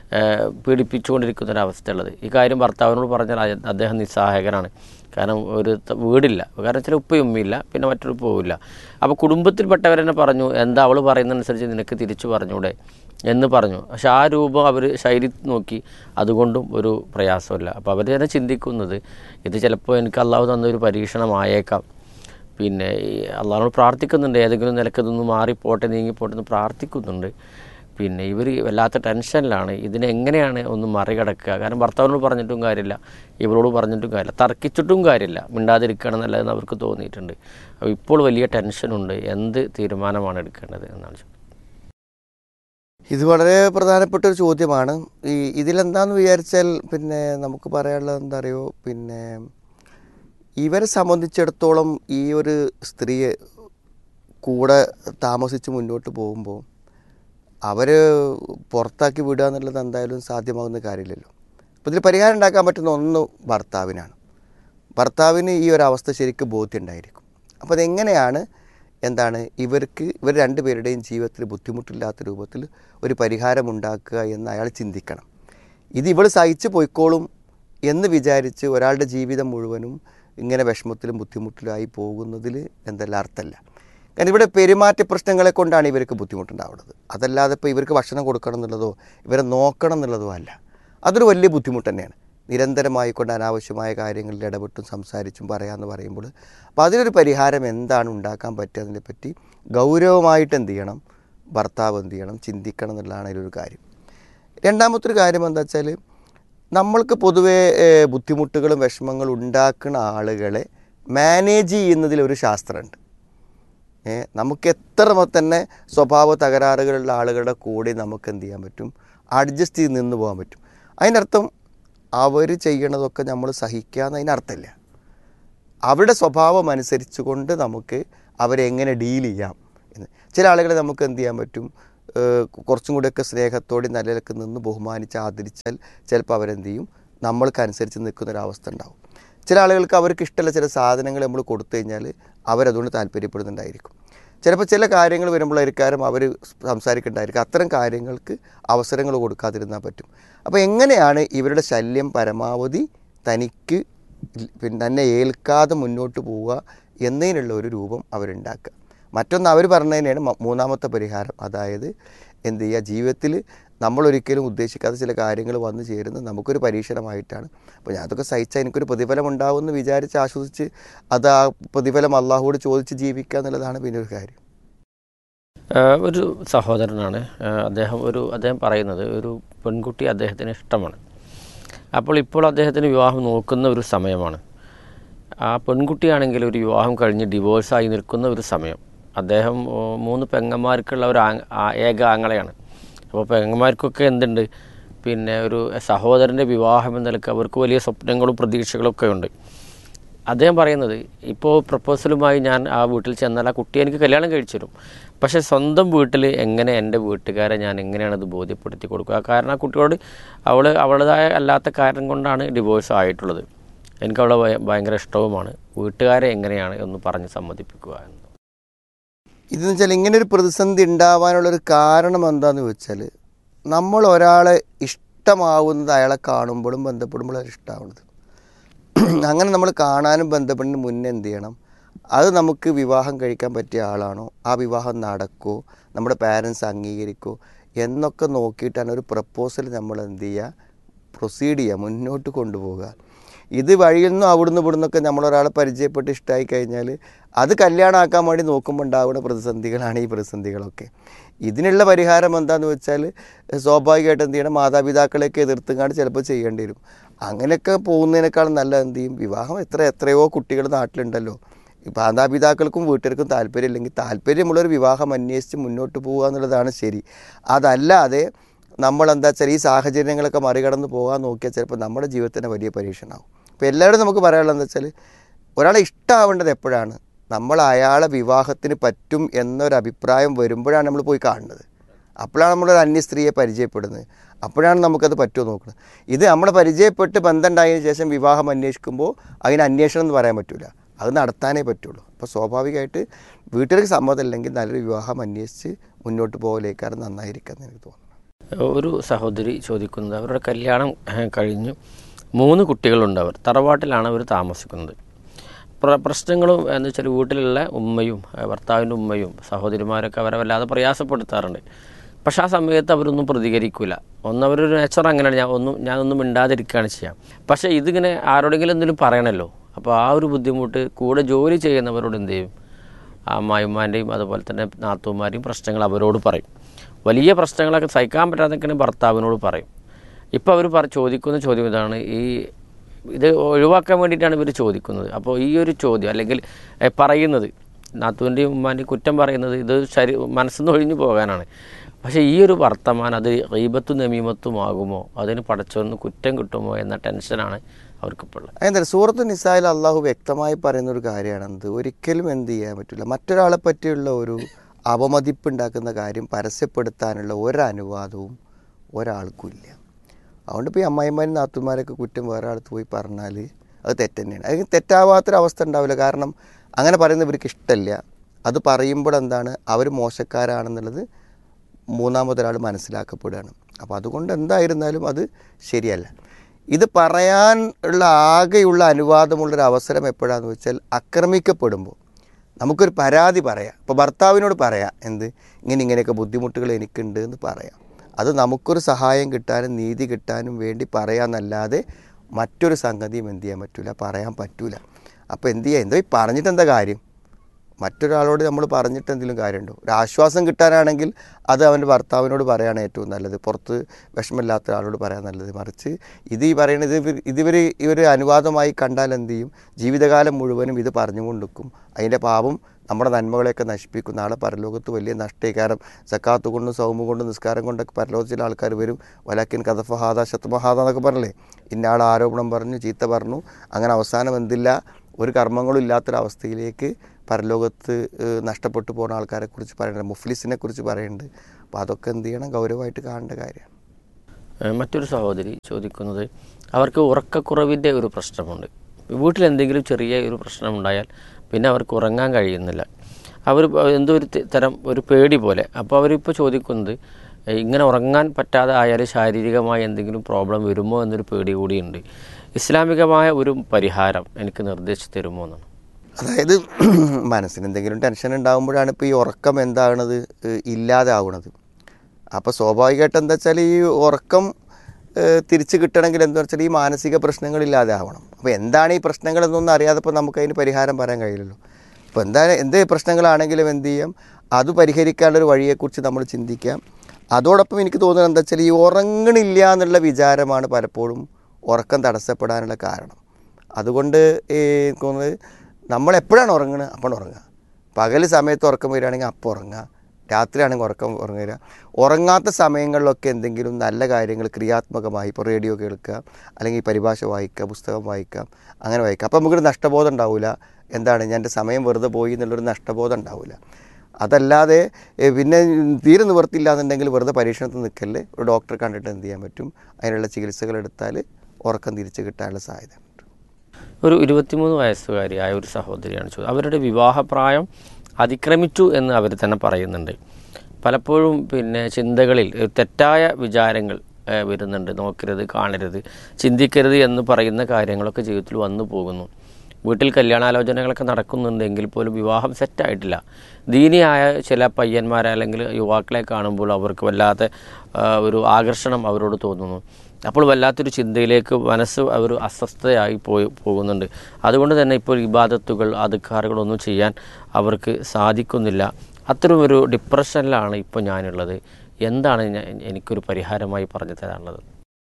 പീഡിപ്പിച്ചുകൊണ്ടിരിക്കുന്നൊരവസ്ഥയുള്ളത്. ഈ കാര്യം ഭർത്താവിനോട് പറഞ്ഞാൽ അദ്ദേഹം നിസ്സഹായകനാണ്. കാരണം ഒരു വീടില്ല, കാരണം വെച്ചാൽ ഉപ്പയും ഉമ്മയില്ല, പിന്നെ മറ്റൊരു പോവില്ല. അപ്പോൾ കുടുംബത്തിൽപ്പെട്ടവരെന്നെ പറഞ്ഞു, എന്താ അവൾ പറയുന്നതനുസരിച്ച് നിനക്ക് തിരിച്ചു പറഞ്ഞൂടെ എന്ന് പറഞ്ഞു. പക്ഷെ ആ രൂപം അവർ ശൈലി നോക്കി, അതുകൊണ്ടും ഒരു പ്രയാസമില്ല. അപ്പോൾ അവർ തന്നെ ചിന്തിക്കുന്നത് ഇത് ചിലപ്പോൾ എനിക്ക് അള്ളാഹു തന്നൊരു പരീക്ഷണമായേക്കാം. പിന്നെ അള്ളാഹുനോട് പ്രാർത്ഥിക്കുന്നുണ്ട്, ഏതെങ്കിലും നിലക്ക് ഇതൊന്ന് മാറിപ്പോട്ടെ, നീങ്ങിപ്പോട്ടെ എന്ന് പ്രാർത്ഥിക്കുന്നുണ്ട്. പിന്നെ ഇവർ വല്ലാത്ത ടെൻഷനിലാണ്, ഇതിനെങ്ങനെയാണ് ഒന്ന് മറികടക്കുക. കാരണം ഭർത്താവിനോട് പറഞ്ഞിട്ടും കാര്യമില്ല, ഇവരോട് പറഞ്ഞിട്ടും കാര്യമില്ല, തർക്കിച്ചിട്ടും കാര്യമില്ല, മിണ്ടാതിരിക്കണം നല്ലതെന്ന് അവർക്ക് തോന്നിയിട്ടുണ്ട്. അപ്പോൾ ഇപ്പോൾ വലിയ ടെൻഷനുണ്ട്, എന്ത് തീരുമാനമാണ് എടുക്കേണ്ടത് എന്നാണ്. ഇത് വളരെ പ്രധാനപ്പെട്ട ഒരു ചോദ്യമാണ്. ഇതിലെന്താന്ന് വിചാരിച്ചാൽ പിന്നെ നമുക്ക് പറയാനുള്ളത് എന്താ അറിയോ, പിന്നെ ഇവരെ സംബന്ധിച്ചിടത്തോളം ഈ ഒരു സ്ത്രീയെ കൂടെ താമസിച്ച് മുന്നോട്ട് പോകുമ്പോൾ അവർ പുറത്താക്കി വിടുക എന്നുള്ളത് എന്തായാലും സാധ്യമാകുന്ന കാര്യമില്ലല്ലോ. അപ്പോൾ ഇതിൽ പരിഹാരം ഉണ്ടാക്കാൻ പറ്റുന്ന ഒന്ന് ഭർത്താവിനാണ്. ഭർത്താവിന് ഈ ഒരു അവസ്ഥ ശരിക്കും ബോധ്യമുണ്ടായിരിക്കും. അപ്പോൾ അതെങ്ങനെയാണ് ഇവർ രണ്ടുപേരുടെയും ജീവിതത്തിൽ ബുദ്ധിമുട്ടില്ലാത്ത രൂപത്തിൽ ഒരു പരിഹാരമുണ്ടാക്കുക എന്ന് അയാൾ ചിന്തിക്കണം. ഇത് ഇവൾ സഹിച്ച് പോയിക്കോളും എന്ന് വിചാരിച്ച് ഒരാളുടെ ജീവിതം മുഴുവനും ഇങ്ങനെ വിഷമത്തിലും ബുദ്ധിമുട്ടിലായി പോകുന്നതിൽ എന്തെല്ലാം അർത്ഥമല്ല. കാരണം ഇവിടെ പെരുമാറ്റ പ്രശ്നങ്ങളെ കൊണ്ടാണ് ഇവർക്ക് ബുദ്ധിമുട്ടുണ്ടാവുന്നത്. അതല്ലാതെ ഇപ്പോൾ ഇവർക്ക് ഭക്ഷണം കൊടുക്കണം എന്നുള്ളതോ ഇവരെ നോക്കണം എന്നുള്ളതോ അല്ല. അതൊരു വലിയ ബുദ്ധിമുട്ട് തന്നെയാണ്. നിരന്തരമായിക്കൊണ്ട് അനാവശ്യമായ കാര്യങ്ങളിൽ ഇടപെട്ടും സംസാരിച്ചും പറയാമെന്ന് പറയുമ്പോൾ അപ്പോൾ അതിനൊരു പരിഹാരം എന്താണ് ഉണ്ടാക്കാൻ പറ്റുക അതിനെപ്പറ്റി ഗൗരവമായിട്ട് ഭർത്താവ് ചിന്തിക്കണം എന്നുള്ളതാണ് അതിലൊരു കാര്യം. രണ്ടാമത്തെ ഒരു കാര്യം എന്താ വെച്ചാൽ, നമ്മൾക്ക് പൊതുവേ ബുദ്ധിമുട്ടുകളും വിഷമങ്ങളും ഉണ്ടാക്കുന്ന ആളുകളെ മാനേജ് ചെയ്യുന്നതിലൊരു ശാസ്ത്രമുണ്ട്. നമുക്ക് എത്ര തന്നെ സ്വഭാവ തകരാറുകളുള്ള ആളുകളുടെ കൂടെ നമുക്ക് എന്ത് ചെയ്യാൻ പറ്റും, അഡ്ജസ്റ്റ് ചെയ്ത് നിന്ന് പോകാൻ പറ്റും. അതിനർത്ഥം അവർ ചെയ്യണതൊക്കെ നമ്മൾ സഹിക്കാമെന്ന് അതിനർത്ഥമില്ല. അവരുടെ സ്വഭാവം അനുസരിച്ച് കൊണ്ട് നമുക്ക് അവരെ എങ്ങനെ ഡീൽ ചെയ്യാം എന്ന്. ചില ആളുകളെ നമുക്ക് എന്ത് ചെയ്യാൻ പറ്റും, കുറച്ചും കൂടെയൊക്കെ സ്നേഹത്തോടെ നല്ല നിലക്ക് നിന്ന് ബഹുമാനിച്ച് ആദരിച്ചാൽ ചിലപ്പോൾ അവരെന്ത് ചെയ്യും, നമ്മൾക്കനുസരിച്ച് നിൽക്കുന്നൊരവസ്ഥ ഉണ്ടാവും. ചില ആളുകൾക്ക് അവർക്ക് ഇഷ്ടമുള്ള ചില സാധനങ്ങൾ നമ്മൾ കൊടുത്തു കഴിഞ്ഞാൽ അവരതുകൊണ്ട് താല്പര്യപ്പെടുന്നുണ്ടായിരിക്കും. ചിലപ്പോൾ ചില കാര്യങ്ങൾ വരുമ്പോഴായിരിക്കും അവർ സംസാരിക്കേണ്ടായിരിക്കും. അത്തരം കാര്യങ്ങൾക്ക് അവസരങ്ങൾ കൊടുക്കാതിരുന്നാൽ പറ്റും. അപ്പോൾ എങ്ങനെയാണ് ഇവരുടെ ശല്യം പരമാവധി തനിക്ക് തന്നെ ഏൽക്കാതെ മുന്നോട്ട് പോവുക എന്നതിനുള്ള ഒരു രൂപം അവരുണ്ടാക്കുക. മറ്റൊന്ന് അവർ പറഞ്ഞതിനാണ് മൂന്നാമത്തെ പരിഹാരം. അതായത് എന്ത് ചെയ്യുക, ജീവിതത്തിൽ നമ്മളൊരിക്കലും ഉദ്ദേശിക്കാത്ത ചില കാര്യങ്ങൾ വന്നു ചേരുന്നത് നമുക്കൊരു പരീക്ഷണമായിട്ടാണ്. അപ്പോൾ ഞാൻ അതൊക്കെ സഹിച്ചാൽ എനിക്കൊരു പ്രതിഫലം ഉണ്ടാവുമെന്ന് വിചാരിച്ച് ആശ്വസിച്ച് അത് ആ പ്രതിഫലം അള്ളാഹുവോട് ചോദിച്ച് ജീവിക്കുക എന്നുള്ളതാണ് പിന്നെ ഒരു കാര്യം. ഒരു സഹോദരനാണ് അദ്ദേഹം പറയുന്നത്, ഒരു പെൺകുട്ടി അദ്ദേഹത്തിന് ഇഷ്ടമാണ്. ഇപ്പോൾ അദ്ദേഹത്തിന് വിവാഹം നോക്കുന്ന ഒരു സമയമാണ്. ആ പെൺകുട്ടിയാണെങ്കിൽ ഒരു വിവാഹം കഴിഞ്ഞ് ഡിവോഴ്സായി നിൽക്കുന്ന ഒരു സമയം. അദ്ദേഹം 3 പെങ്ങന്മാർക്കുള്ള ഒരു ഏക ആങ്ങളെയാണ്. അപ്പോൾ പെങ്ങന്മാർക്കൊക്കെ എന്തുണ്ട്, പിന്നെ ഒരു സഹോദരൻ്റെ വിവാഹം എന്ന നിലക്ക് അവർക്ക് വലിയ സ്വപ്നങ്ങളും പ്രതീക്ഷകളൊക്കെ ഉണ്ട്. അദ്ദേഹം പറയുന്നത്, ഇപ്പോൾ പ്രപ്പോസലുമായി ഞാൻ ആ വീട്ടിൽ ചെന്നാൽ ആ കുട്ടി എനിക്ക് കല്യാണം കഴിച്ചു തരും. പക്ഷേ സ്വന്തം വീട്ടിൽ എങ്ങനെ എൻ്റെ വീട്ടുകാരെ ഞാൻ എങ്ങനെയാണത് ബോധ്യപ്പെടുത്തി കൊടുക്കുക? കാരണം ആ കുട്ടിയോട് അവളുടേതായ അല്ലാത്ത കാരണം കൊണ്ടാണ് ഡിവോഴ്സ് ആയിട്ടുള്ളത്. എനിക്ക് അവളെ ഭയങ്കര ഇഷ്ടവുമാണ്. വീട്ടുകാരെ എങ്ങനെയാണ് ഒന്ന് പറഞ്ഞ് സമ്മതിപ്പിക്കുക എന്ന്. ഇതെന്ന് വെച്ചാൽ ഇങ്ങനൊരു പ്രതിസന്ധി ഉണ്ടാവാനുള്ളൊരു കാരണം എന്താണെന്ന് വെച്ചാൽ, നമ്മൾ ഒരാളെ ഇഷ്ടമാവുന്നത് അയാളെ കാണുമ്പോഴും ബന്ധപ്പെടുമ്പോഴാണ് ഇഷ്ടമാവുന്നത്. അങ്ങനെ നമ്മൾ കാണാനും ബന്ധപ്പെടുന്നതിന് മുന്നേ എന്ത് ചെയ്യണം, അത് നമുക്ക് വിവാഹം കഴിക്കാൻ പറ്റിയ ആളാണോ, ആ വിവാഹം നടക്കുമോ, നമ്മുടെ പാരൻസ് അംഗീകരിക്കുമോ എന്നൊക്കെ നോക്കിയിട്ടാണ് ഒരു പ്രപ്പോസൽ നമ്മൾ എന്ത് ചെയ്യുക, പ്രൊസീഡ് ചെയ്യുക, മുന്നോട്ട് കൊണ്ടുപോകുക. ഇത് വഴിയിൽ നിന്നും അവിടുന്ന് ഇവിടുന്നൊക്കെ നമ്മളൊരാളെ പരിചയപ്പെട്ട് ഇഷ്ടമായി കഴിഞ്ഞാൽ അത് കല്യാണമാക്കാൻ വേണ്ടി നോക്കുമ്പോൾ ഉണ്ടാവുന്ന പ്രതിസന്ധികളാണ് ഈ പ്രതിസന്ധികളൊക്കെ. ഇതിനുള്ള പരിഹാരം എന്താണെന്ന് വെച്ചാൽ, സ്വാഭാവികമായിട്ട് എന്ത് ചെയ്യണം, മാതാപിതാക്കളെയൊക്കെ എതിർത്തുകൊണ്ട് ചിലപ്പോൾ ചെയ്യേണ്ടി വരും. അങ്ങനെയൊക്കെ പോകുന്നതിനേക്കാളും നല്ല എന്ത് ചെയ്യും, വിവാഹം എത്രയോ കുട്ടികൾ നാട്ടിലുണ്ടല്ലോ. മാതാപിതാക്കൾക്കും വീട്ടുകാർക്കും താല്പര്യമില്ലെങ്കിൽ താല്പര്യമുള്ളൊരു വിവാഹം അന്വേഷിച്ച് മുന്നോട്ട് പോകുക എന്നുള്ളതാണ് ശരി. അതല്ലാതെ നമ്മളെന്താ വെച്ചാൽ ഈ സാഹചര്യങ്ങളൊക്കെ മറികടന്ന് പോകാൻ നോക്കിയാൽ ചിലപ്പോൾ നമ്മുടെ ജീവിതത്തിന് വലിയ പരീക്ഷണമാവും. അപ്പോൾ എല്ലാവരും നമുക്ക് പറയാനുള്ളത് എന്താ വെച്ചാൽ, ഒരാളെ ഇഷ്ടമാവേണ്ടത് എപ്പോഴാണ്, നമ്മൾ അയാളെ വിവാഹത്തിന് പറ്റും എന്നൊരഭിപ്രായം വരുമ്പോഴാണ് നമ്മൾ പോയി കാണുന്നത്. അപ്പോഴാണ് നമ്മളൊരു അന്യ സ്ത്രീയെ പരിചയപ്പെടുന്നത്. അപ്പോഴാണ് നമുക്കത് പറ്റുമോ നോക്കുന്നത്. ഇത് നമ്മളെ പരിചയപ്പെട്ട് ബന്ധം ഉണ്ടായതിനു ശേഷം വിവാഹം അന്വേഷിക്കുമ്പോൾ അതിന് അന്വേഷണം എന്ന് പറയാൻ പറ്റില്ല. അത് നടത്താനേ പറ്റുള്ളൂ. അപ്പോൾ സ്വാഭാവികമായിട്ട് വീട്ടിലേക്ക് സമ്മതമല്ലെങ്കിൽ നല്ലൊരു വിവാഹം അന്വേഷിച്ച് മുന്നോട്ട് പോകലേക്കാണ് നന്നായിരിക്കും എന്ന് എനിക്ക് തോന്നുന്നു. ഒരു സഹോദരി ചോദിക്കുന്നത്, അവരുടെ കല്യാണം കഴിഞ്ഞു 3 കുട്ടികളുണ്ട്. അവർ തറവാട്ടിലാണ് അവർ താമസിക്കുന്നത്. പ്രശ്നങ്ങളും എന്ന് വെച്ചാൽ വീട്ടിലുള്ള ഉമ്മയും ഭർത്താവിൻ്റെ ഉമ്മയും സഹോദരിമാരൊക്കെ അവരെ വല്ലാതെ പ്രയാസപ്പെടുത്താറുണ്ട്. പക്ഷെ ആ സമയത്ത് അവരൊന്നും പ്രതികരിക്കില്ല. അവരൊരു നേച്ചർ അങ്ങനെയാണ്, ഞാനൊന്നും മിണ്ടാതിരിക്കുകയാണ് ചെയ്യാം. പക്ഷേ ഇതിങ്ങനെ ആരോടെങ്കിലും എന്തെങ്കിലും പറയണമല്ലോ. അപ്പോൾ ആ ഒരു ബുദ്ധിമുട്ട് കൂടെ ജോലി ചെയ്യുന്നവരോട് എന്ത് ചെയ്യും, അമ്മായിമാൻ്റെയും അതുപോലെ തന്നെ നാത്തൂമാരെയും പ്രശ്നങ്ങൾ അവരോട് പറയും. വലിയ പ്രശ്നങ്ങളൊക്കെ സഹിക്കാൻ പറ്റാതൊക്കെയാണ് ഭർത്താവിനോട് പറയും. ഇപ്പോൾ അവർ ചോദിക്കുന്ന ചോദ്യം ഇതാണ്, ഇത് ഒഴിവാക്കാൻ വേണ്ടിയിട്ടാണ് ഇവർ ചോദിക്കുന്നത്. അപ്പോൾ ഈ ഒരു ചോദ്യം അല്ലെങ്കിൽ പറയുന്നത്, നാത്തൂൻ്റെയും ഉമ്മാൻ്റെയും കുറ്റം പറയുന്നത് ഇത് മനസ്സിൽ നിന്ന് ഒഴിഞ്ഞു പോകാനാണ്. പക്ഷേ ഈ ഒരു വർത്തമാനം അത് ഗീബത്തും നമീമത്തും ആകുമോ, അതിന് പടച്ചോന്ന് കുറ്റം കിട്ടുമോ എന്ന ടെൻഷനാണ് അവർക്കിപ്പോൾ ഉള്ളത്. എന്താ സൂറത്ത് നിസായിൽ അള്ളാഹു വ്യക്തമായി പറയുന്നൊരു കാര്യമാണെന്ത്, ഒരിക്കലും എന്ത് ചെയ്യാൻ പറ്റില്ല, മറ്റൊരാളെ പറ്റിയുള്ള ഒരു അപമതിപ്പുണ്ടാക്കുന്ന കാര്യം പരസ്യപ്പെടുത്താനുള്ള ഒരനുവാദവും ഒരാൾക്കും ഇല്ല. അതുകൊണ്ട് ഇപ്പോൾ ഈ അമ്മായിമാരും നാത്തുമാരൊക്കെ കുറ്റം വേറെ അടുത്ത് പോയി പറഞ്ഞാൽ അത് തെറ്റ് തന്നെയാണ്. അതിന് തെറ്റാവാത്തൊരവസ്ഥ ഉണ്ടാവില്ല. കാരണം അങ്ങനെ പറയുന്നവർക്ക് ഇഷ്ടമില്ല. അത് പറയുമ്പോൾ എന്താണ്, അവർ മോശക്കാരാണെന്നുള്ളത് മൂന്നാമതൊരാൾ മനസ്സിലാക്കപ്പെടുകയാണ്. അപ്പോൾ അതുകൊണ്ട് എന്തായിരുന്നാലും അത് ശരിയല്ല. ഇത് പറയാൻ ഉള്ള ആകെയുള്ള അനുവാദമുള്ളൊരു അവസരം എപ്പോഴാണെന്ന് വെച്ചാൽ ആക്രമിക്കപ്പെടുമ്പോൾ നമുക്കൊരു പരാതി പറയാം. ഇപ്പോൾ ഭർത്താവിനോട് പറയാം, ഇങ്ങനെയൊക്കെ ബുദ്ധിമുട്ടുകൾ എനിക്കുണ്ട് എന്ന് പറയാം. അത് നമുക്കൊരു സഹായം കിട്ടാനും നീതി കിട്ടാനും വേണ്ടി പറയാമെന്നല്ലാതെ മറ്റൊരു സംഗതിയും എന്ത് ചെയ്യാൻ പറ്റില്ല, പറയാൻ പറ്റില്ല. അപ്പോൾ എന്ത് ചെയ്യുക, പറഞ്ഞിട്ട് എന്താ കാര്യം? മറ്റൊരാളോട് നമ്മൾ പറഞ്ഞിട്ട് എന്തെങ്കിലും കാര്യമുണ്ടോ? ഒരു ആശ്വാസം കിട്ടാനാണെങ്കിൽ അത് അവൻ്റെ ഭർത്താവിനോട് പറയുകയാണ് ഏറ്റവും നല്ലത്, പുറത്ത് വിഷമമില്ലാത്ത ആളോട് പറയാൻ നല്ലത്. മറിച്ച് ഈ പറയുന്നത് ഇവർ അനുവാദമായി കണ്ടാൽ എന്ത് ചെയ്യും, ജീവിതകാലം മുഴുവനും ഇത് പറഞ്ഞുകൊണ്ടിരിക്കും. അതിൻ്റെ പാപം നമ്മുടെ നന്മകളെയൊക്കെ നശിപ്പിക്കും. നാളെ പരലോകത്ത് വലിയ നഷ്ടീകാരം. സക്കാത്ത് കൊണ്ടും സൗമ കൊണ്ടും നിസ്കാരം കൊണ്ടൊക്കെ പരലോകത്തിലെ ആൾക്കാർ വരും. വലാക്കിൻ കഥഫഹാദ ശത്മഹാദ എന്നൊക്കെ പറഞ്ഞില്ലേ, ഇന്നയാൾ ആരോപണം പറഞ്ഞു, ചീത്ത പറഞ്ഞു, അങ്ങനെ അവസാനം എന്തില്ല, ഒരു കർമ്മങ്ങളും ഇല്ലാത്തൊരവസ്ഥയിലേക്ക് പരലോകത്ത് നഷ്ടപ്പെട്ടു പോകുന്ന ആൾക്കാരെക്കുറിച്ച് പറയുന്നുണ്ട്, മുഫ്ലിസിനെ കുറിച്ച് പറയുന്നുണ്ട്. അപ്പോൾ അതൊക്കെ എന്ത് ചെയ്യണം, ഗൗരവമായിട്ട് കാണേണ്ട കാര്യമാണ്. മറ്റൊരു സഹോദരി ചോദിക്കുന്നത്, അവർക്ക് ഉറക്കക്കുറവിൻ്റെ ഒരു പ്രശ്നമുണ്ട്. വീട്ടിലെന്തെങ്കിലും ചെറിയ ഒരു പ്രശ്നം ഉണ്ടായാൽ പിന്നെ അവർക്ക് ഉറങ്ങാൻ കഴിയുന്നില്ല. അവർ എന്തോ ഒരു പേടി പോലെ. അപ്പോൾ അവരിപ്പോൾ ചോദിക്കുന്നത്, ഇങ്ങനെ ഉറങ്ങാൻ പറ്റാതെ ആയാൽ ശാരീരികമായി എന്തെങ്കിലും പ്രോബ്ലം വരുമോ എന്നൊരു പേടി കൂടിയുണ്ട്. ഇസ്ലാമികമായ ഒരു പരിഹാരം എനിക്ക് നിർദ്ദേശിച്ച് തരുമോ എന്നാണ്. അതായത് മനസ്സിന് എന്തെങ്കിലും ടെൻഷൻ ഉണ്ടാകുമ്പോഴാണ് ഇപ്പോൾ ഈ ഉറക്കം എന്താകണത്, ഇല്ലാതെ ആവുന്നത്. അപ്പോൾ സ്വാഭാവികമായിട്ട് എന്താ വെച്ചാൽ ഈ ഉറക്കം തിരിച്ച് കിട്ടണമെങ്കിൽ എന്താ വെച്ചാൽ ഈ മാനസിക പ്രശ്നങ്ങളില്ലാതെ ആവണം. അപ്പോൾ എന്താണ് ഈ പ്രശ്നങ്ങളെന്നൊന്നും അറിയാതപ്പോൾ നമുക്കതിന് പരിഹാരം പറയാൻ കഴിയില്ലല്ലോ. അപ്പോൾ എന്ത് പ്രശ്നങ്ങളാണെങ്കിലും എന്ത് ചെയ്യാം, അത് പരിഹരിക്കാനുള്ളൊരു വഴിയെക്കുറിച്ച് നമ്മൾ ചിന്തിക്കാം. അതോടൊപ്പം എനിക്ക് തോന്നുന്നത് എന്താ വെച്ചാൽ ഈ ഉറങ്ങണില്ല എന്നുള്ള വിചാരമാണ് പലപ്പോഴും ഉറക്കം തടസ്സപ്പെടാനുള്ള കാരണം. അതുകൊണ്ട് എനിക്ക് തോന്നുന്നത് നമ്മളെപ്പോഴാണ് ഉറങ്ങുന്നത് അപ്പോൾ ഉറങ്ങുക. പകൽ സമയത്ത് ഉറക്കം വരികയാണെങ്കിൽ അപ്പോൾ ഉറങ്ങുക, രാത്രിയാണെങ്കിൽ ഉറങ്ങുക. ഉറങ്ങാത്ത സമയങ്ങളിലൊക്കെ എന്തെങ്കിലും നല്ല കാര്യങ്ങൾ ക്രിയാത്മകമായി, ഇപ്പോൾ റേഡിയോ കേൾക്കുക, അല്ലെങ്കിൽ പരിഭാഷ വായിക്കുക, പുസ്തകം വായിക്കാം, അങ്ങനെ വായിക്കാം. അപ്പോൾ നമുക്കൊരു നഷ്ടബോധം ഉണ്ടാവില്ല. എന്താണ്, ഞാൻ എൻ്റെ സമയം വെറുതെ പോയി എന്നുള്ളൊരു നഷ്ടബോധം ഉണ്ടാവില്ല. അതല്ലാതെ പിന്നെ തീരെ നിവർത്തില്ല എന്നുണ്ടെങ്കിൽ വെറുതെ പരീക്ഷണത്തിൽ നിൽക്കല്ലേ, ഒരു ഡോക്ടറെ കണ്ടിട്ട് എന്ത് ചെയ്യാൻ പറ്റും, അതിനുള്ള ചികിത്സകൾ എടുത്താൽ ഉറക്കം തിരിച്ച് കിട്ടാനുള്ള സാധ്യത. ഒരു 23 വയസ്സുകാരിയായ ഒരു സഹോദരിയാണ് ചോദിച്ചത്. അവരുടെ വിവാഹപ്രായം അതിക്രമിച്ചു എന്ന് അവർ തന്നെ പറയുന്നുണ്ട്. പലപ്പോഴും പിന്നെ ചിന്തകളിൽ തെറ്റായ വിചാരങ്ങൾ വരുന്നുണ്ട്. നോക്കരുത്, കാണരുത്, ചിന്തിക്കരുത് എന്ന് പറയുന്ന കാര്യങ്ങളൊക്കെ ജീവിതത്തിൽ വന്നു പോകുന്നു. വീട്ടിൽ കല്യാണാലോചനകളൊക്കെ നടക്കുന്നുണ്ടെങ്കിൽ പോലും വിവാഹം സെറ്റായിട്ടില്ല. ദീനിയായ ചില പയ്യന്മാരെ അല്ലെങ്കിൽ യുവാക്കളെ കാണുമ്പോൾ അവർക്ക് വല്ലാത്ത ഒരു ആകർഷണം അവരോട് തോന്നുന്നു. അപ്പോൾ വല്ലാത്തൊരു ചിന്തയിലേക്ക് മനസ്സ് അവർ അസ്വസ്ഥതയായി പോകുന്നുണ്ട്. അതുകൊണ്ട് തന്നെ ഇപ്പോൾ ഇബാദത്തുകൾ, അദ്കാറുകളൊന്നും ചെയ്യാൻ അവർക്ക് സാധിക്കുന്നില്ല. അത്തരമൊരു ഡിപ്രഷനിലാണ് ഇപ്പോൾ ഞാനുള്ളത്. എന്താണ് എനിക്കൊരു പരിഹാരമായി പറഞ്ഞു തരാനുള്ളത്?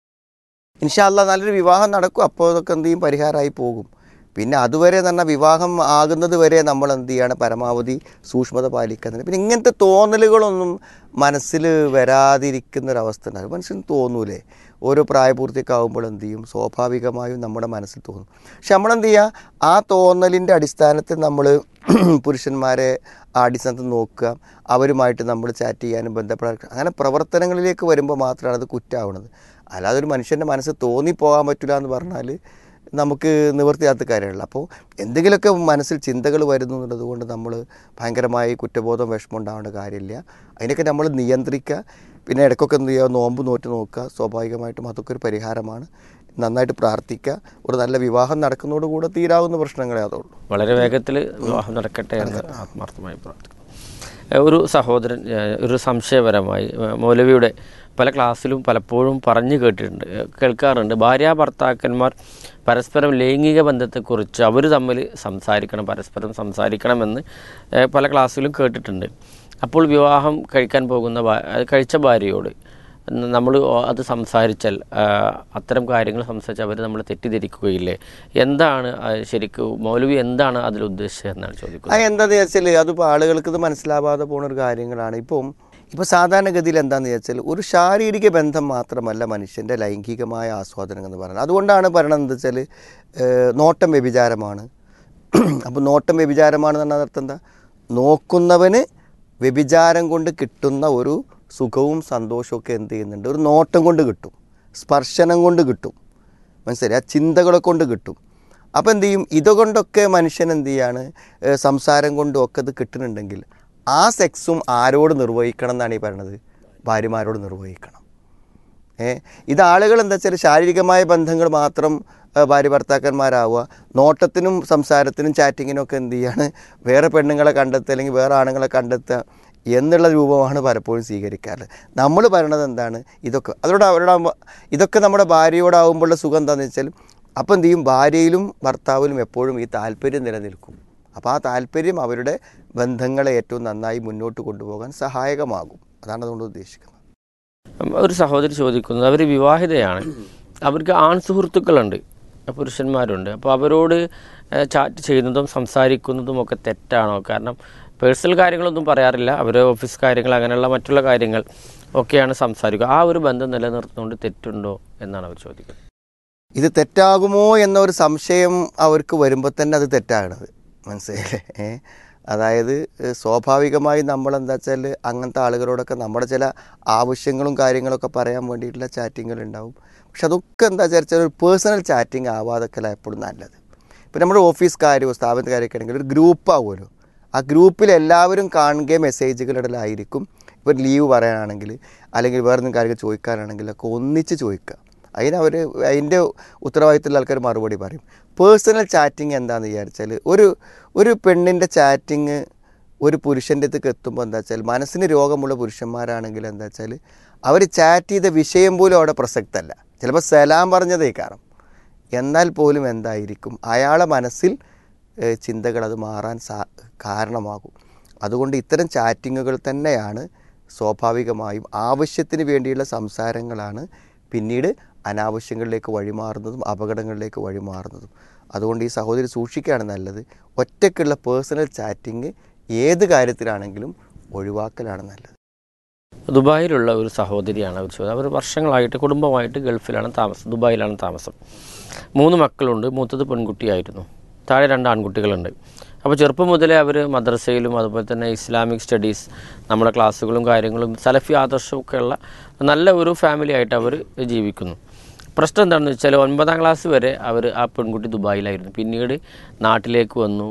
ഇൻഷാ അല്ലാഹ് നല്ലൊരു വിവാഹം നടക്കും. അപ്പോൾ അതൊക്കെ എന്ത് ചെയ്യും, പരിഹാരമായി പോകും. പിന്നെ അതുവരെ തന്നെ വിവാഹം ആകുന്നത് വരെ നമ്മൾ എന്ത് ചെയ്യാണ്, പരമാവധി സൂക്ഷ്മത പാലിക്കുന്നത്. പിന്നെ ഇങ്ങനത്തെ തോന്നലുകളൊന്നും മനസ്സിൽ വരാതിരിക്കുന്നൊരവസ്ഥ ഉണ്ടാകും. മനസ്സിന് തോന്നൂലേ, ഓരോ പ്രായപൂർത്തിയൊക്കെ ആകുമ്പോൾ എന്ത് ചെയ്യും, സ്വാഭാവികമായും നമ്മുടെ മനസ്സിൽ തോന്നും. പക്ഷെ നമ്മളെന്ത് ചെയ്യുക, ആ തോന്നലിൻ്റെ അടിസ്ഥാനത്തിൽ നമ്മൾ പുരുഷന്മാരെ ആ അടിസ്ഥാനത്തിൽ നോക്കുക, അവരുമായിട്ട് നമ്മൾ ചാറ്റ് ചെയ്യാനും ബന്ധപ്പെടാൻ, അങ്ങനെ പ്രവർത്തനങ്ങളിലേക്ക് വരുമ്പോൾ മാത്രമാണ് അത് കുറ്റമാവുന്നത്. അല്ലാതെ ഒരു മനുഷ്യൻ്റെ മനസ്സ് തോന്നിപ്പോകാൻ പറ്റില്ല എന്ന് പറഞ്ഞാൽ നമുക്ക് നിവൃത്തിയാത്ത കാര്യമല്ല. അപ്പോൾ എന്തെങ്കിലുമൊക്കെ മനസ്സിൽ ചിന്തകൾ വരുന്നു എന്നുള്ളത് കൊണ്ട് നമ്മൾ ഭയങ്കരമായി കുറ്റബോധം വിഷമം ഉണ്ടാവേണ്ട കാര്യമില്ല. അതിനൊക്കെ നമ്മൾ നിയന്ത്രിക്കുക. പിന്നെ ഇടയ്ക്കൊക്കെ എന്ത് ചെയ്യുക, നോമ്പ് നോറ്റ് നോക്കുക. സ്വാഭാവികമായിട്ടും അതൊക്കെ ഒരു പരിഹാരമാണ്. നന്നായിട്ട് പ്രാർത്ഥിക്കുക. ഒരു നല്ല വിവാഹം നടക്കുന്നതോടുകൂടെ തീരാവുന്ന പ്രശ്നങ്ങളെ അതുള്ളൂ. വളരെ വേഗത്തിൽ വിവാഹം നടക്കട്ടെ എന്ന് ആത്മാർത്ഥമായി പ്രാർത്ഥിക്കുന്നു. ഒരു സഹോദരൻ ഒരു സംശയപരമായി മൗലവിയുടെ പല ക്ലാസ്സിലും പലപ്പോഴും പറഞ്ഞു കേൾക്കാറുണ്ട്, ഭാര്യ ഭർത്താക്കന്മാർ പരസ്പരം ലൈംഗിക ബന്ധത്തെക്കുറിച്ച് അവർ തമ്മിൽ പരസ്പരം സംസാരിക്കണമെന്ന് പല ക്ലാസ്സിലും കേട്ടിട്ടുണ്ട്. അപ്പോൾ വിവാഹം കഴിച്ച ഭാര്യയോട് നമ്മൾ അത് സംസാരിച്ചാൽ, അത്തരം കാര്യങ്ങൾ സംസാരിച്ചാൽ അവർ നമ്മൾ തെറ്റിദ്ധരിക്കുകയില്ലേ? എന്താണ് ശരിക്കും മൗലവി എന്താണ് അതിൽ ഉദ്ദേശിച്ചത് എന്നാണ് ചോദിക്കുന്നത്. എന്താണെന്ന് ചോദിച്ചാൽ അതിപ്പോൾ ആളുകൾക്ക് ഇത് മനസ്സിലാവാതെ പോകുന്നൊരു കാര്യങ്ങളാണ്. ഇപ്പോൾ സാധാരണഗതിയിൽ എന്താണെന്ന് ചോദിച്ചാൽ ഒരു ശാരീരിക ബന്ധം മാത്രമല്ല മനുഷ്യൻ്റെ ലൈംഗികമായ ആസ്വാദനം എന്ന് പറയുന്നത്. അതുകൊണ്ടാണ് പറയണത് എന്താ വെച്ചാൽ നോട്ടം വ്യഭിചാരമാണ്. അപ്പോൾ നോട്ടം വ്യഭിചാരമാണെന്ന് പറഞ്ഞാൽ അർത്ഥം എന്താ? നോക്കുന്നവന് വ്യഭിചാരം കൊണ്ട് കിട്ടുന്ന ഒരു സുഖവും സന്തോഷമൊക്കെ എന്ത് ചെയ്യുന്നുണ്ട്, ഒരു നോട്ടം കൊണ്ട് കിട്ടും, സ്പർശനം കൊണ്ട് കിട്ടും, മനസ്സിലായി, ആ ചിന്തകളെ കൊണ്ട് കിട്ടും. അപ്പോൾ എന്ത് ചെയ്യും, ഇതുകൊണ്ടൊക്കെ മനുഷ്യൻ എന്ത് ചെയ്യാണ്, സംസാരം കൊണ്ടും ഒക്കെ ഇത് കിട്ടുന്നുണ്ടെങ്കിൽ ആ സെക്സും ആരോട് നിർവഹിക്കണം എന്നാണ് ഈ പറയണത്? ഭാര്യമാരോട് നിർവഹിക്കണം. ഇത് ആളുകൾ എന്താ വെച്ചാൽ ശാരീരികമായ ബന്ധങ്ങൾ മാത്രം ഭാര്യ ഭർത്താക്കന്മാരാവുക, നോട്ടത്തിനും സംസാരത്തിനും ചാറ്റിങ്ങിനും ഒക്കെ എന്ത് ചെയ്യാണ്, വേറെ പെണ്ണുങ്ങളെ കണ്ടെത്തുക അല്ലെങ്കിൽ വേറെ ആണുങ്ങളെ കണ്ടെത്തുക എന്നുള്ള രൂപമാണ് പലപ്പോഴും സ്വീകരിക്കാറ്. നമ്മൾ പറയണത് എന്താണ്, ഇതൊക്കെ നമ്മുടെ ഭാര്യയോടാവുമ്പോഴുള്ള സുഖം എന്താണെന്ന് വെച്ചാൽ അപ്പോൾ എന്ത് ചെയ്യും, ഭാര്യയിലും ഭർത്താവിലും എപ്പോഴും ഈ താല്പര്യം നിലനിൽക്കും. അപ്പോൾ ആ താല്പര്യം അവരുടെ ബന്ധങ്ങളെ ഏറ്റവും നന്നായി മുന്നോട്ട് കൊണ്ടുപോകാൻ സഹായകമാകും. അതാണ് അതുകൊണ്ട് ഉദ്ദേശിക്കുന്നത്. ഒരു സഹോദരി ചോദിക്കുന്നത്, അവർ വിവാഹിതയാണ്, അവർക്ക് ആൺ സുഹൃത്തുക്കളുണ്ട്, പുരുഷന്മാരുണ്ട്. അപ്പോൾ അവരോട് ചാറ്റ് ചെയ്യുന്നതും സംസാരിക്കുന്നതും ഒക്കെ തെറ്റാണോ? കാരണം പേഴ്സണൽ കാര്യങ്ങളൊന്നും പറയാറില്ല, അവർ ഓഫീസ് കാര്യങ്ങൾ അങ്ങനെയുള്ള മറ്റുള്ള കാര്യങ്ങൾ ഒക്കെയാണ് സംസാരിക്കുക. ആ ഒരു ബന്ധം നിലനിർത്തുന്നതുകൊണ്ട് തെറ്റുണ്ടോ എന്നാണ് അവർ ചോദിക്കുന്നത്. ഇത് തെറ്റാകുമോ എന്നൊരു സംശയം അവർക്ക് വരുമ്പോൾ തന്നെ അത് തെറ്റാകണത് മനസ്സിലായില്ലേ? അതായത് സ്വാഭാവികമായി നമ്മളെന്താ വെച്ചാൽ അങ്ങനത്തെ ആളുകളോടൊക്കെ നമ്മുടെ ചില ആവശ്യങ്ങളും കാര്യങ്ങളൊക്കെ പറയാൻ വേണ്ടിയിട്ടുള്ള ചാറ്റിങ്ങുകളുണ്ടാവും. പക്ഷെ അതൊക്കെ എന്താ വെച്ചാൽ ഒരു പേഴ്സണൽ ചാറ്റിങ് ആവാതൊക്കെ എപ്പോഴും നല്ലത്. ഇപ്പോൾ നമ്മുടെ ഓഫീസ് കാര്യമോ സ്ഥാപനത്തിൽ കാര്യമൊക്കെ ആണെങ്കിൽ ഒരു ഗ്രൂപ്പാവുമല്ലോ, ആ ഗ്രൂപ്പിൽ എല്ലാവരും കാണുകയും മെസ്സേജുകളിലായിരിക്കും. ഇപ്പോൾ ലീവ് പറയാനാണെങ്കിൽ അല്ലെങ്കിൽ വേറെ എന്തെങ്കിലും കാര്യങ്ങൾ ചോദിക്കാനാണെങ്കിലൊക്കെ ഒന്നിച്ച് ചോദിക്കുക. അതിൻ്റെ ഉത്തരവാദിത്തമുള്ള ആൾക്കാർ മറുപടി പറയും. പേഴ്സണൽ ചാറ്റിങ് എന്താണെന്ന് വിചാരിച്ചാൽ ഒരു പെണ്ണിൻ്റെ ചാറ്റിങ് ഒരു പുരുഷൻ്റെ അടുത്തേക്ക് എത്തുമ്പോൾ എന്താ വെച്ചാൽ മനസ്സിന് രോഗമുള്ള പുരുഷന്മാരാണെങ്കിൽ എന്താ വെച്ചാൽ അവർ ചാറ്റ് ചെയ്ത വിഷയം പോലും അവിടെ പ്രസക്തമല്ല. ചിലപ്പോൾ സലാം പറഞ്ഞതേ കാരണം, എന്നാൽ പോലും എന്തായിരിക്കും അയാളെ മനസ്സിൽ ചിന്തകൾ അത് മാറാൻ കാരണമാകും. അതുകൊണ്ട് ഇത്തരം ചാറ്റിങ്ങുകൾ തന്നെയാണ് സ്വാഭാവികമായും ആവശ്യത്തിന് വേണ്ടിയുള്ള സംസാരങ്ങളാണ് പിന്നീട് അനാവശ്യങ്ങളിലേക്ക് വഴിമാറുന്നതും അപകടങ്ങളിലേക്ക് വഴിമാറുന്നതും. അതുകൊണ്ട് ഈ സഹോദരി സൂക്ഷിക്കുകയാണ് നല്ലത്. ഒറ്റയ്ക്കുള്ള പേഴ്സണൽ ചാറ്റിങ് ഏത് കാര്യത്തിലാണെങ്കിലും ഒഴിവാക്കലാണ് നല്ലത്. ദുബായിലുള്ള ഒരു സഹോദരിയാണ് അവർ ചോദിച്ചത്. അവർ വർഷങ്ങളായിട്ട് കുടുംബമായിട്ട് ഗൾഫിലാണ് താമസം, ദുബായിലാണ് താമസം. 3 മക്കളുണ്ട്. മൂത്തത് പെൺകുട്ടിയായിരുന്നു, താഴെ 2 ആൺകുട്ടികളുണ്ട്. അപ്പോൾ ചെറുപ്പം മുതലേ അവർ മദ്രസയിലും അതുപോലെ തന്നെ ഇസ്ലാമിക് സ്റ്റഡീസ് നമ്മുടെ ക്ലാസ്സുകളും കാര്യങ്ങളും സലഫി ആദർശമൊക്കെ ഉള്ള നല്ല ഒരു ഫാമിലി ആയിട്ട് അവർ ജീവിക്കുന്നു. പ്രശ്നം എന്താണെന്ന് വെച്ചാൽ 9ാം ക്ലാസ് വരെ ആ പെൺകുട്ടി ദുബായിലായിരുന്നു. പിന്നീട് നാട്ടിലേക്ക് വന്നു,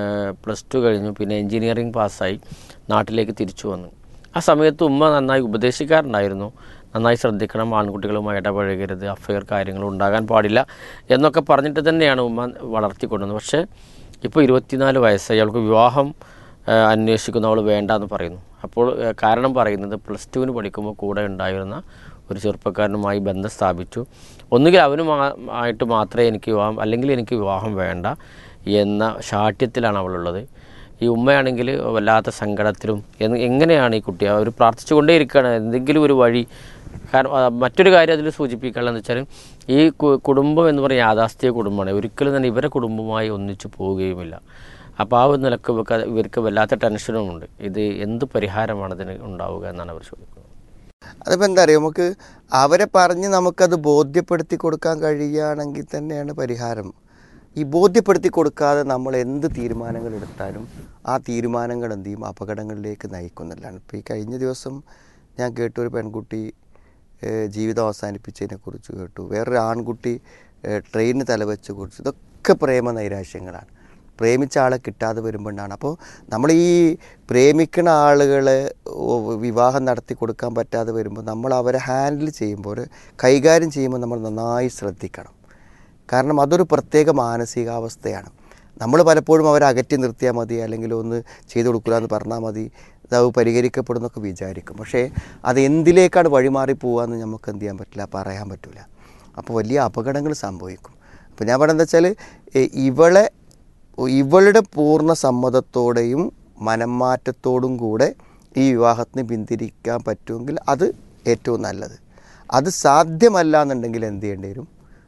+2 കഴിഞ്ഞു, പിന്നെ എൻജിനീയറിംഗ് പാസ്സായി നാട്ടിലേക്ക് തിരിച്ചു വന്നു. ആ സമയത്ത് ഉമ്മ നന്നായി ഉപദേശിക്കാറുണ്ടായിരുന്നു, നന്നായി ശ്രദ്ധിക്കണം, ആൺകുട്ടികളുമായി ഇടപഴകരുത്, അഫെയർ കാര്യങ്ങൾ ഉണ്ടാകാൻ പാടില്ല എന്നൊക്കെ പറഞ്ഞിട്ട് തന്നെയാണ് ഉമ്മ വളർത്തിക്കൊണ്ടുവന്നത്. പക്ഷേ ഇപ്പോൾ 24 വയസ്സായി, അവൾക്ക് വിവാഹം അന്വേഷിക്കുന്ന അവൾ വേണ്ടെന്ന് പറയുന്നു. അപ്പോൾ കാരണം പറയുന്നത് +2 പഠിക്കുമ്പോൾ കൂടെ ഉണ്ടായിരുന്ന ഒരു ചെറുപ്പക്കാരനുമായി ബന്ധം സ്ഥാപിച്ചു, ഒന്നുകിൽ അവനുമായിട്ട് മാത്രമേ എനിക്ക് വിവാഹം, അല്ലെങ്കിൽ എനിക്ക് വിവാഹം വേണ്ട എന്ന ശാഠ്യത്തിലാണ് അവളുള്ളത്. ഈ ഉമ്മയാണെങ്കിൽ വല്ലാത്ത സങ്കടത്തിലും. എങ്ങനെയാണ് ഈ കുട്ടി, അവർ പ്രാർത്ഥിച്ചുകൊണ്ടേയിരിക്കുകയാണ് എന്തെങ്കിലും ഒരു വഴി. കാരണം മറ്റൊരു കാര്യം അതിൽ സൂചിപ്പിക്കാനുള്ളതെന്ന് വെച്ചാൽ ഈ കുടുംബം എന്ന് പറയുന്ന യാഥാസ്ഥിക കുടുംബമാണ്, ഒരിക്കലും തന്നെ ഇവരെ കുടുംബവുമായി ഒന്നിച്ചു പോവുകയുമില്ല. അപ്പോൾ ആ നിലക്ക് ഇവർക്ക് വല്ലാത്ത ടെൻഷനുമുണ്ട്. ഇത് എന്ത് പരിഹാരമാണ് ഇതിന് ഉണ്ടാവുക എന്നാണ് അവർ ചോദിക്കുന്നത്. അതിപ്പോൾ എന്താ പറയുക, നമുക്ക് അവരെ പറഞ്ഞ് നമുക്കത് ബോധ്യപ്പെടുത്തി കൊടുക്കാൻ കഴിയുകയാണെങ്കിൽ തന്നെയാണ് പരിഹാരം. ഈ ബോധ്യപ്പെടുത്തി കൊടുക്കാതെ നമ്മൾ എന്ത് തീരുമാനങ്ങൾ എടുത്താലും ആ തീരുമാനങ്ങൾ എന്ത് ചെയ്യും, അപകടങ്ങളിലേക്ക് നയിക്കുന്നില്ലാണ്. ഇപ്പോൾ ഈ കഴിഞ്ഞ ദിവസം ഞാൻ കേട്ടൊരു പെൺകുട്ടി ജീവിതം അവസാനിപ്പിച്ചതിനെക്കുറിച്ച് കേട്ടു. വേറൊരു ആൺകുട്ടി ട്രെയിനിന് തലവെച്ച് കുറിച്ച്, ഇതൊക്കെ പ്രേമ നൈരാശ്യങ്ങളാണ്. പ്രേമിച്ച ആളെ കിട്ടാതെ വരുമ്പോഴാണ്. അപ്പോൾ നമ്മൾ ഈ പ്രേമിക്കുന്ന ആളുകളെ വിവാഹം നടത്തി കൊടുക്കാൻ പറ്റാതെ വരുമ്പോൾ നമ്മൾ അവരെ ഹാൻഡിൽ ചെയ്യുമ്പോൾ, കൈകാര്യം ചെയ്യുമ്പോൾ നമ്മൾ നന്നായി ശ്രദ്ധിക്കണം. കാരണം അതൊരു പ്രത്യേക മാനസികാവസ്ഥയാണ്. നമ്മൾ പലപ്പോഴും അവരെ അകറ്റി നിർത്തിയാൽ മതി, അല്ലെങ്കിൽ ഒന്ന് ചെയ്തു കൊടുക്കില്ല എന്ന് പറഞ്ഞാൽ മതി, അത് പരിഹരിക്കപ്പെടുന്നൊക്കെ വിചാരിക്കും. പക്ഷേ അത് എന്തിലേക്കാണ് വഴിമാറി പോകാമെന്ന് നമുക്ക് എന്ത് ചെയ്യാൻ പറ്റില്ല, പറയാൻ പറ്റില്ല. അപ്പോൾ വലിയ അപകടങ്ങൾ സംഭവിക്കും. അപ്പോൾ ഞാൻ പറയുന്നത് വെച്ചാൽ, ഇവളുടെ പൂർണ്ണ സമ്മതത്തോടെയും മനംമാറ്റത്തോടും കൂടെ ഈ വിവാഹത്തിന് പിന്തിരിക്കാൻ പറ്റുമെങ്കിൽ അത് ഏറ്റവും നല്ലത്. അത് സാധ്യമല്ല എന്നുണ്ടെങ്കിൽ എന്ത് ചെയ്യേണ്ടി വരും?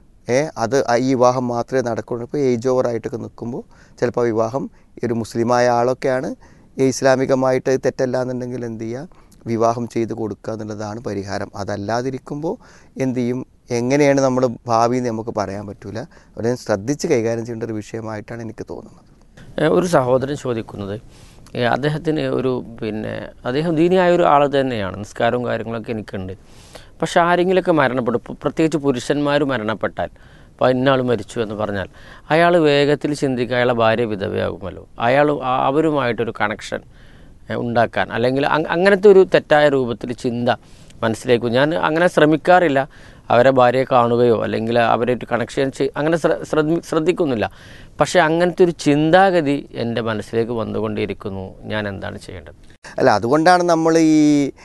അത് ഈ വിവാഹം മാത്രമേ നടക്കുള്ളൂ. ഇപ്പോൾ ഏജ് ഓവറായിട്ടൊക്കെ നിൽക്കുമ്പോൾ ചിലപ്പോൾ വിവാഹം ഒരു മുസ്ലിമായ ആളൊക്കെയാണ്, ഇസ്ലാമികമായിട്ട് തെറ്റല്ല എന്നുണ്ടെങ്കിൽ എന്ത് ചെയ്യുക, വിവാഹം ചെയ്ത് കൊടുക്കുക എന്നുള്ളതാണ് പരിഹാരം. അതല്ലാതിരിക്കുമ്പോൾ എന്ത് ചെയ്യും, എങ്ങനെയാണ് നമ്മൾ ഭാവി നമുക്ക് പറയാൻ പറ്റില്ല. അവിടെ ശ്രദ്ധിച്ച് കൈകാര്യം ചെയ്യേണ്ട ഒരു വിഷയമായിട്ടാണ് എനിക്ക് തോന്നുന്നത്. ഒരു സഹോദരൻ ചോദിക്കുന്നത്, അദ്ദേഹത്തിന് അദ്ദേഹം ദീനിയായ ഒരു ആൾ തന്നെയാണ്, നിസ്കാരവും കാര്യങ്ങളൊക്കെ എനിക്കുണ്ട്. പക്ഷെ ആരെങ്കിലുമൊക്കെ മരണപ്പെടും, പ്രത്യേകിച്ച് പുരുഷന്മാർ മരണപ്പെട്ടാൽ, അപ്പോൾ ഇന്നാൾ മരിച്ചു എന്ന് പറഞ്ഞാൽ അയാൾ വേഗത്തിൽ ചിന്തിക്കുക അയാളെ ഭാര്യ വിധവയാകുമല്ലോ, അവരുമായിട്ടൊരു കണക്ഷൻ ഉണ്ടാക്കാൻ, അല്ലെങ്കിൽ അങ്ങനത്തെ ഒരു തെറ്റായ രൂപത്തിൽ ചിന്ത മനസ്സിലേക്കും. ഞാൻ അങ്ങനെ ശ്രമിക്കാറില്ല, അവരെ ഭാര്യയെ കാണുകയോ അല്ലെങ്കിൽ അവരെ കണക്ഷൻ അങ്ങനെ ശ്രദ്ധിക്കുന്നില്ല. പക്ഷേ അങ്ങനത്തെ ഒരു ചിന്താഗതി എൻ്റെ മനസ്സിലേക്ക് വന്നുകൊണ്ടിരിക്കുന്നു. ഞാൻ എന്താണ് ചെയ്യേണ്ടത്? അല്ല, അതുകൊണ്ടാണ് നമ്മൾ ഈ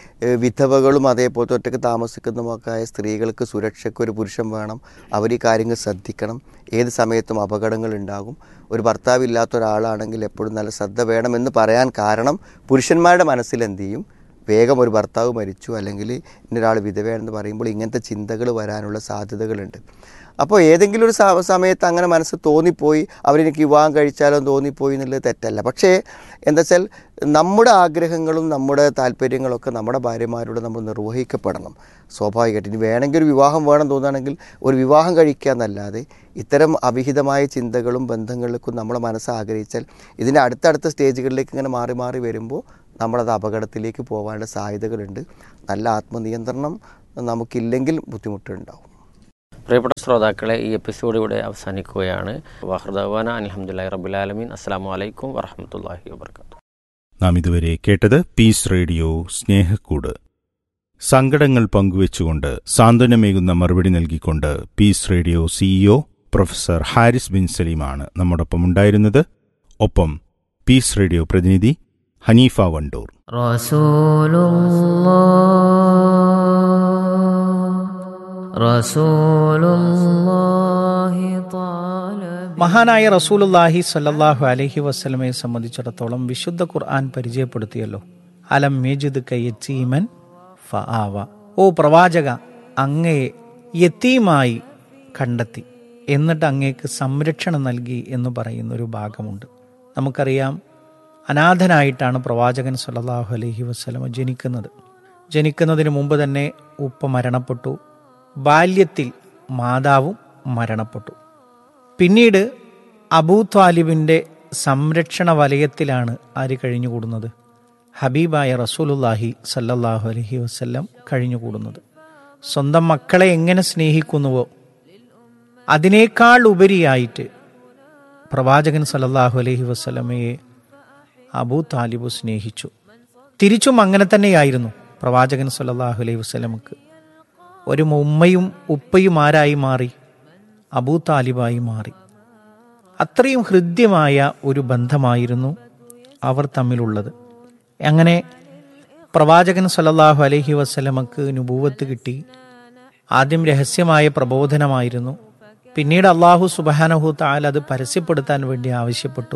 വിധവകളും അതേപോലത്തെ ഒറ്റയ്ക്ക് താമസിക്കുന്നതുമൊക്കെ സ്ത്രീകൾക്ക് സുരക്ഷയ്ക്ക് ഒരു പുരുഷൻ വേണം, അവർ ഈ കാര്യങ്ങൾ ശ്രദ്ധിക്കണം. ഏത് സമയത്തും അപകടങ്ങൾ ഉണ്ടാകും. ഒരു ഭർത്താവില്ലാത്ത ഒരാളാണെങ്കിൽ എപ്പോഴും നല്ല ശ്രദ്ധ വേണമെന്ന് പറയാൻ കാരണം, പുരുഷന്മാരുടെ മനസ്സിൽ എന്ത് ചെയ്യും, വേഗം ഒരു ഭർത്താവ് മരിച്ചു അല്ലെങ്കിൽ ഇന്നൊരാൾ വിധവയാണെന്ന് പറയുമ്പോൾ ഇങ്ങനത്തെ ചിന്തകൾ വരാനുള്ള സാധ്യതകളുണ്ട്. അപ്പോൾ ഏതെങ്കിലും ഒരു സമയത്ത് അങ്ങനെ മനസ്സ് തോന്നിപ്പോയി, അവരെനിക്ക് വിവാഹം കഴിച്ചാലോ തോന്നിപ്പോയി എന്നുള്ളത് തെറ്റല്ല. പക്ഷേ എന്താ വെച്ചാൽ, നമ്മുടെ ആഗ്രഹങ്ങളും നമ്മുടെ താല്പര്യങ്ങളൊക്കെ നമ്മുടെ ഭാര്യമാരോട് നമ്മൾ നിർവഹിക്കപ്പെടണം സ്വാഭാവികമായിട്ട്. ഇനി വേണമെങ്കിൽ ഒരു വിവാഹം വേണം തോന്നുകയാണെങ്കിൽ ഒരു വിവാഹം കഴിക്കുക എന്നല്ലാതെ ഇത്തരം അവിഹിതമായ ചിന്തകളും ബന്ധങ്ങളിലേക്കും നമ്മുടെ മനസ്സ് ആഗ്രഹിച്ചാൽ ഇതിൻ്റെ അടുത്തടുത്ത സ്റ്റേജുകളിലേക്ക് ഇങ്ങനെ മാറി മാറി വരുമ്പോൾ നമ്മളത് അപകടത്തിലേക്ക് പോകാനുള്ള സാധ്യതകളുണ്ട്. നല്ല ആത്മനിയന്ത്രണം നമുക്കില്ലെങ്കിൽ ബുദ്ധിമുട്ടുണ്ടാവും. പ്രിയപ്പെട്ട ശ്രോതാക്കളെ, ഈ എപ്പിസോഡ് ഇവിടെ അവസാനിക്കുകയാണ്. വഹ്ദവാന അൽഹംദുലില്ലാഹി റബ്ബിൽ ആലമീൻ. അസ്സലാമു അലൈക്കും വറഹ്മത്തുള്ളാഹി വബറകാതുഹു. നാം ഇതുവരെ കേട്ടത് പീസ് റേഡിയോ സ്നേഹക്കൂട്. സങ്കടങ്ങൾ പങ്കുവെച്ചുകൊണ്ട് സാന്ത്വനമേകുന്ന മറുപടി നൽകിക്കൊണ്ട് piece radio CEO professor Haris bin സലീമാണ് നമ്മോടൊപ്പം ഉണ്ടായിരുന്നത്. ഒപ്പം പീസ് റേഡിയോ പ്രതിനിധി ഹനീഫ വണ്ടൂർ. മഹാനായ റസൂലുള്ളാഹി സ്വല്ലല്ലാഹു അലൈഹി വസല്ലമയെ സംബന്ധിച്ചിടത്തോളം വിശുദ്ധ ഖുർആൻ പരിചയപ്പെടുത്തിയല്ലോ. അലം യജിദ്ക യതീമൻ ഫആവ. ഓ പ്രവാചക, അങ്ങയെ യതീമായി കണ്ടെത്തി, എന്നിട്ട് അങ്ങേക്ക് സംരക്ഷണം നൽകി എന്ന് പറയുന്നൊരു ഭാഗമുണ്ട്. നമുക്കറിയാം, അനാഥനായിട്ടാണ് പ്രവാചകൻ സ്വല്ലല്ലാഹു അലൈഹി വസല്ലമ ജനിക്കുന്നതിന് മുമ്പ് തന്നെ ഉപ്പ മരണപ്പെട്ടു. ബാല്യത്തിൽ മാതാവും മരണപ്പെട്ടു. പിന്നീട് അബൂ ത്വാലിബിൻ്റെ സംരക്ഷണ വലയത്തിലാണ് ആര് കഴിഞ്ഞുകൂടുന്നത്? ഹബീബായ റസൂലുള്ളാഹി സല്ലല്ലാഹു അലൈഹി വസല്ലം കഴിഞ്ഞുകൂടുന്നത്. സ്വന്തം മക്കളെ എങ്ങനെ സ്നേഹിക്കുന്നുവോ അതിനേക്കാൾ ഉപരിയായിട്ട് പ്രവാചകൻ സല്ലല്ലാഹു അലൈഹി വസല്ലമയെ അബൂ താലിബ് സ്നേഹിച്ചു. തിരിച്ചും അങ്ങനെ തന്നെയായിരുന്നു. പ്രവാചകൻ സല്ലല്ലാഹു അലൈഹി വസല്ലമക്ക് ഒരു ഉമ്മയും ഉപ്പയും ആരായി മാറി? അബൂ താലിബായി മാറി. അത്രയും ഹൃദ്യമായ ഒരു ബന്ധമായിരുന്നു അവർ തമ്മിലുള്ളത്. അങ്ങനെ പ്രവാചകൻ സല്ലല്ലാഹു അലൈഹി വസല്ലമക്ക് നുബൂവത്ത് കിട്ടി. ആദ്യം രഹസ്യമായ പ്രബോധനമായിരുന്നു. പിന്നീട് അല്ലാഹു സുബ്ഹാനഹു തആല അത് പരസ്യപ്പെടുത്താൻ വേണ്ടി ആവശ്യപ്പെട്ടു.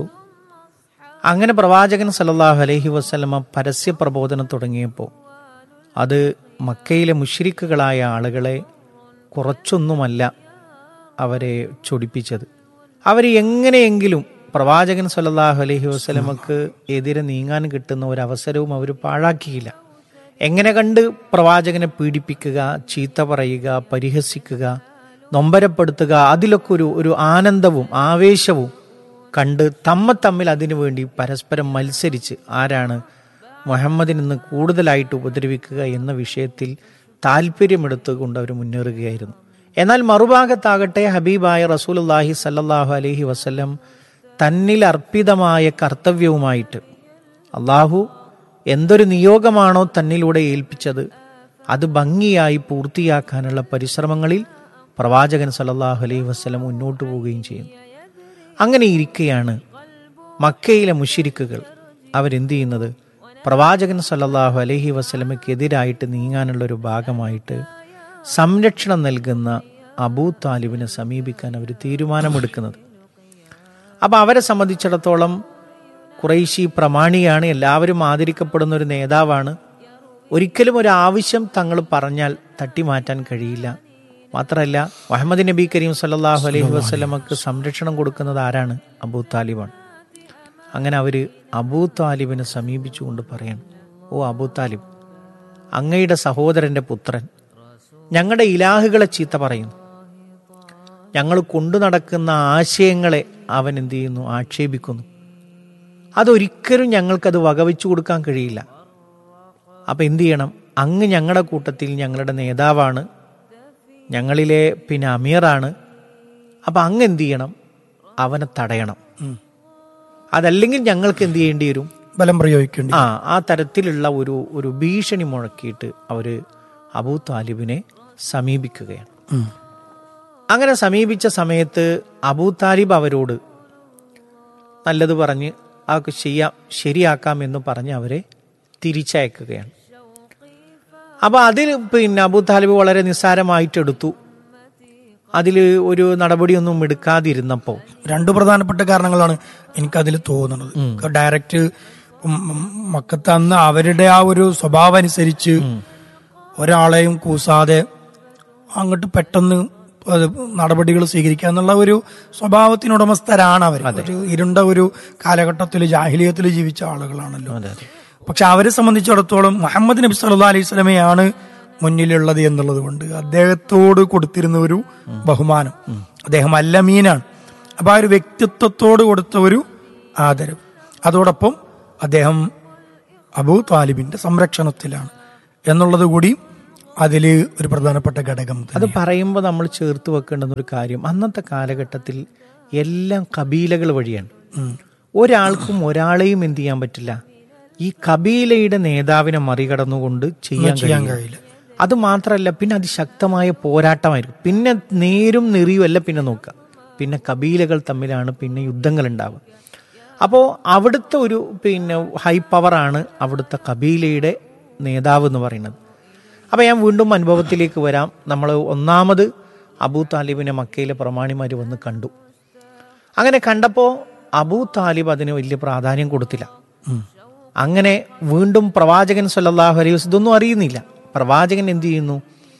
അങ്ങനെ പ്രവാചകൻ സല്ലല്ലാഹു അലൈഹി വസല്ലമ പരസ്യ പ്രബോധനം തുടങ്ങിയപ്പോൾ അത് മക്കയിലെ മുശ്രിക്കുകളായ ആളുകളെ കുറച്ചൊന്നുമല്ല അവരെ ചൊടിപ്പിച്ചത്. അവർ എങ്ങനെയെങ്കിലും പ്രവാചകൻ സല്ലല്ലാഹു അലൈഹി വസല്ലമക്ക് എതിരെ നീങ്ങാൻ കിട്ടുന്ന ഒരവസരവും അവർ പാഴാക്കിയില്ല. എങ്ങനെ കണ്ട് പ്രവാചകനെ പീഡിപ്പിക്കുക, ചീത്ത പറയുക, പരിഹസിക്കുക, നൊമ്പരപ്പെടുത്തുക, അതിലൊക്കെ ഒരു ആനന്ദവും ആവേശവും കണ്ട് തമ്മിൽ അതിനു വേണ്ടി പരസ്പരം മത്സരിച്ച് ആരാണ് മുഹമ്മദിൽ നിന്ന് കൂടുതലായിട്ട് ഉപദ്രവിക്കുക എന്ന വിഷയത്തിൽ താല്പര്യമെടുത്തുകൊണ്ട് അവർ മുന്നേറുകയായിരുന്നു. എന്നാൽ മറുഭാഗത്താകട്ടെ ഹബീബായ റസൂലുള്ളാഹി സല്ലല്ലാഹു അലൈഹി വസല്ലം തന്നിൽ അർപ്പിതമായ കർത്തവ്യവുമായിട്ട് അള്ളാഹു എന്തൊരു നിയോഗമാണോ തന്നിലൂടെ ഏൽപ്പിച്ചത് അത് ഭംഗിയായി പൂർത്തിയാക്കാനുള്ള പരിശ്രമങ്ങളിൽ പ്രവാചകൻ സല്ലല്ലാഹു അലൈഹി വസല്ലം മുന്നോട്ട് പോവുകയും ചെയ്യും. അങ്ങനെ ഇരിക്കെയാണ് മക്കയിലെ മുശ്രിക്കുകൾ അവരെന്ത് ചെയ്യുന്നത്, പ്രവാചകൻ സല്ലല്ലാഹു അലൈഹി വസല്ലമയ്ക്കെതിരായിട്ട് നീങ്ങാനുള്ളൊരു ഭാഗമായിട്ട് സംരക്ഷണം നൽകുന്ന അബൂ താലിബിനെ സമീപിക്കാൻ അവർ തീരുമാനമെടുക്കുന്നത്. അപ്പോൾ അവരെ സംബന്ധിച്ചിടത്തോളം ഖുറൈശി പ്രമാണിയാണ്, എല്ലാവരും ആദരിക്കപ്പെടുന്ന ഒരു നേതാവാണ്. ഒരിക്കലും ഒരു ആവശ്യം തങ്ങൾ പറഞ്ഞാൽ തട്ടിമാറ്റാൻ കഴിയില്ല. മാത്രമല്ല മുഹമ്മദ് നബി കരീം സല്ലല്ലാഹു അലൈഹി വസല്ലമക്ക് സംരക്ഷണം കൊടുക്കുന്നത് ആരാണ്? അബൂ താലിബാണ്. അങ്ങനെ അവർ അബൂ താലിബിനെ സമീപിച്ചുകൊണ്ട് പറയാണ്, ഓ അബൂ താലിബ്, അങ്ങയുടെ സഹോദരൻ്റെ പുത്രൻ ഞങ്ങളുടെ ഇലാഹുകളെ ചീത്ത പറയുന്നു, ഞങ്ങൾ കൊണ്ടു നടക്കുന്ന ആശയങ്ങളെ അവൻ എന്ത് ചെയ്യുന്നു, ആക്ഷേപിക്കുന്നു. അതൊരിക്കലും ഞങ്ങൾക്കത് വകവെച്ചു കൊടുക്കാൻ കഴിയില്ല. അപ്പം എന്തു ചെയ്യണം? അങ്ങ് ഞങ്ങളുടെ കൂട്ടത്തിൽ ഞങ്ങളുടെ നേതാവാണ്, ഞങ്ങളിലെ അമീറാണ്. അപ്പം അങ്ങ് എന്തു ചെയ്യണം? അവനെ തടയണം. അതല്ലെങ്കിൽ ഞങ്ങൾക്ക് എന്ത് ചെയ്യേണ്ടി വരും? ബലം പ്രയോഗിക്കേണ്ടി. ആ തരത്തിലുള്ള ഒരു ഭീഷണി മുഴക്കിയിട്ട് അവർ അബൂ താലിബിനെ സമീപിക്കുകയാണ്. അങ്ങനെ സമീപിച്ച സമയത്ത് അബൂ താലിബ് അവരോട് നല്ലത് പറഞ്ഞ് അതൊക്കെ ശരിയാക്കാം എന്ന് പറഞ്ഞ് അവരെ തിരിച്ചയക്കുകയാണ്. അപ്പോൾ അതിൽ അബൂ താലിബ് വളരെ നിസ്സാരമായിട്ടെടുത്തു. അതിൽ ഒരു നടപടിയൊന്നും എടുക്കാതിരുന്നപ്പോൾ രണ്ടു പ്രധാനപ്പെട്ട കാരണങ്ങളാണ് എനിക്കതിൽ തോന്നുന്നത്. ഡയറക്റ്റ് മക്കത്ത് അന്ന് അവരുടെ ആ ഒരു സ്വഭാവം അനുസരിച്ച് ഒരാളെയും കൂസാതെ അങ്ങോട്ട് പെട്ടെന്ന് നടപടികൾ സ്വീകരിക്കുക എന്നുള്ള ഒരു സ്വഭാവത്തിനുടമസ്ഥരാണ് അവർ. ഒരു ഇരുണ്ട ഒരു കാലഘട്ടത്തിൽ ജാഹിലിയത്തിൽ ജീവിച്ച ആളുകളാണല്ലോ. പക്ഷെ അവരെ സംബന്ധിച്ചിടത്തോളം മുഹമ്മദ് നബി സല്ലല്ലാഹു അലൈഹി വസല്ലമയാണ് മുന്നിലുള്ളത് എന്നുള്ളത് കൊണ്ട് അദ്ദേഹത്തോട് കൊടുത്തിരുന്ന ഒരു ബഹുമാനം, അദ്ദേഹം അല്ലമീനാണ്. അപ്പൊ ആ ഒരു വ്യക്തിത്വത്തോട് കൊടുത്ത ഒരു ആദരവ്, അതോടൊപ്പം അദ്ദേഹം അബൂ താലിബിന്റെ സംരക്ഷണത്തിലാണ് എന്നുള്ളത് കൂടി അതിൽ ഒരു പ്രധാനപ്പെട്ട ഘടകം. അത് പറയുമ്പോൾ നമ്മൾ ചേർത്ത് വെക്കേണ്ടുന്ന ഒരു കാര്യം, അന്നത്തെ കാലഘട്ടത്തിൽ എല്ലാം കബീലകൾ വഴിയാണ്. ഒരാൾക്കും ഒരാളെയും എന്ത് ചെയ്യാൻ പറ്റില്ല, ഈ കബീലയുടെ നേതാവിനെ മറികടന്നുകൊണ്ട് ചെയ്യാൻ കഴിയില്ല. അത് മാത്രമല്ല, പിന്നെ അതിശക്തമായ പോരാട്ടമായിരിക്കും. പിന്നെ നേരും നെറിയുമല്ല പിന്നെ നോക്കുക, പിന്നെ കബീലകൾ തമ്മിലാണ് പിന്നെ യുദ്ധങ്ങൾ ഉണ്ടാവുക. അപ്പോൾ അവിടുത്തെ ഒരു ഹൈ പവറാണ് അവിടുത്തെ കബീലയുടെ നേതാവ് എന്ന് പറയുന്നത്. അപ്പോൾ ഞാൻ വീണ്ടും അനുഭവത്തിലേക്ക് വരാം. നമ്മൾ ഒന്നാമത് അബൂ താലിബിനെ മക്കയിലെ പ്രമാണിമാർ വന്ന് കണ്ടു. അങ്ങനെ കണ്ടപ്പോൾ അബൂ താലിബ് അതിന് വലിയ പ്രാധാന്യം കൊടുത്തില്ല. അങ്ങനെ വീണ്ടും പ്രവാചകൻ സല്ലല്ലാഹു അലൈഹി വസല്ലം ഇതൊന്നും അറിയുന്നില്ല. പ്രവാചകൻ എന്ത് ചെയ്യുന്നു,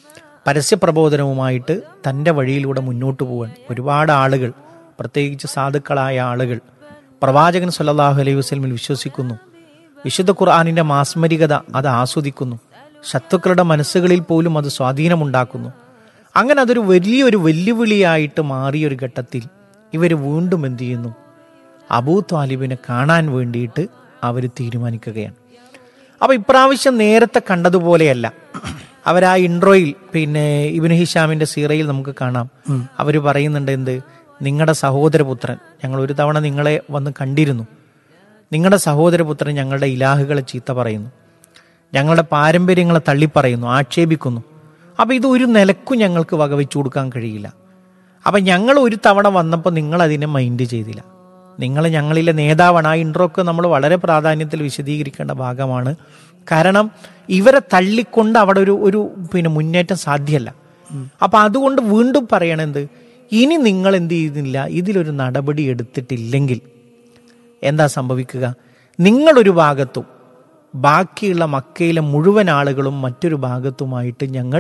പരസ്യപ്രബോധനവുമായിട്ട് തൻ്റെ വഴിയിലൂടെ മുന്നോട്ട് പോകാൻ ഒരുപാട് ആളുകൾ, പ്രത്യേകിച്ച് സാധുക്കളായ ആളുകൾ പ്രവാചകൻ സല്ലല്ലാഹു അലൈഹി വസല്ലമിൽ വിശ്വസിക്കുന്നു. വിശുദ്ധ ഖുർആനിൻ്റെ മാസ്മരികത അത് ആസ്വദിക്കുന്നു. ശത്രുക്കളുടെ മനസ്സുകളിൽ പോലും അത് സ്വാധീനമുണ്ടാക്കുന്നു. അങ്ങനെ അതൊരു വലിയൊരു വെല്ലുവിളിയായിട്ട് മാറിയൊരു ഘട്ടത്തിൽ ഇവർ വീണ്ടും എന്ത് ചെയ്യുന്നു, അബൂ താലിബിനെ കാണാൻ വേണ്ടിയിട്ട് അവർ തീരുമാനിക്കുകയാണ്. അപ്പോൾ ഇപ്രാവശ്യം നേരത്തെ കണ്ടതുപോലെയല്ല. അവരാ ഇൻട്രോയിൽ ഇബ്നു ഹിഷാമിന്റെ സീറയിൽ നമുക്ക് കാണാം, അവർ പറയുന്നുണ്ട് എന്ത്, നിങ്ങളുടെ സഹോദരപുത്രൻ, ഞങ്ങൾ ഒരു തവണ നിങ്ങളെ വന്ന് കണ്ടിരുന്നു, നിങ്ങളുടെ സഹോദരപുത്രൻ ഞങ്ങളുടെ ഇലാഹുകളെ ചീത്ത പറയുന്നു, ഞങ്ങളുടെ പാരമ്പര്യങ്ങളെ തള്ളിപ്പറയുന്നു, ആക്ഷേപിക്കുന്നു. അപ്പം ഇത് ഒരു നിലക്കും ഞങ്ങൾക്ക് വകവെച്ചു കൊടുക്കാൻ കഴിയില്ല. അപ്പം ഞങ്ങൾ ഒരു തവണ വന്നപ്പോൾ നിങ്ങളതിനെ മൈൻഡ് ചെയ്തില്ല. നിങ്ങൾ ഞങ്ങളിലെ നേതാവാണ്. ആ ഇൻട്രോക്ക് നമ്മൾ വളരെ പ്രാധാന്യത്തിൽ വിശദീകരിക്കേണ്ട ഭാഗമാണ്. കാരണം ഇവരെ തള്ളിക്കൊണ്ട് അവിടെ ഒരു മുന്നേറ്റം സാധ്യമല്ല. അപ്പം അതുകൊണ്ട് വീണ്ടും പറയണത്, ഇനി നിങ്ങൾ എന്ത് ചെയ്യുന്നില്ല, ഇതിലൊരു നടപടി എടുത്തിട്ടില്ലെങ്കിൽ എന്താ സംഭവിക്കുക, നിങ്ങളൊരു ഭാഗത്തും ബാക്കിയുള്ള മക്കയിലെ മുഴുവൻ ആളുകളും മറ്റൊരു ഭാഗത്തുമായിട്ട് ഞങ്ങൾ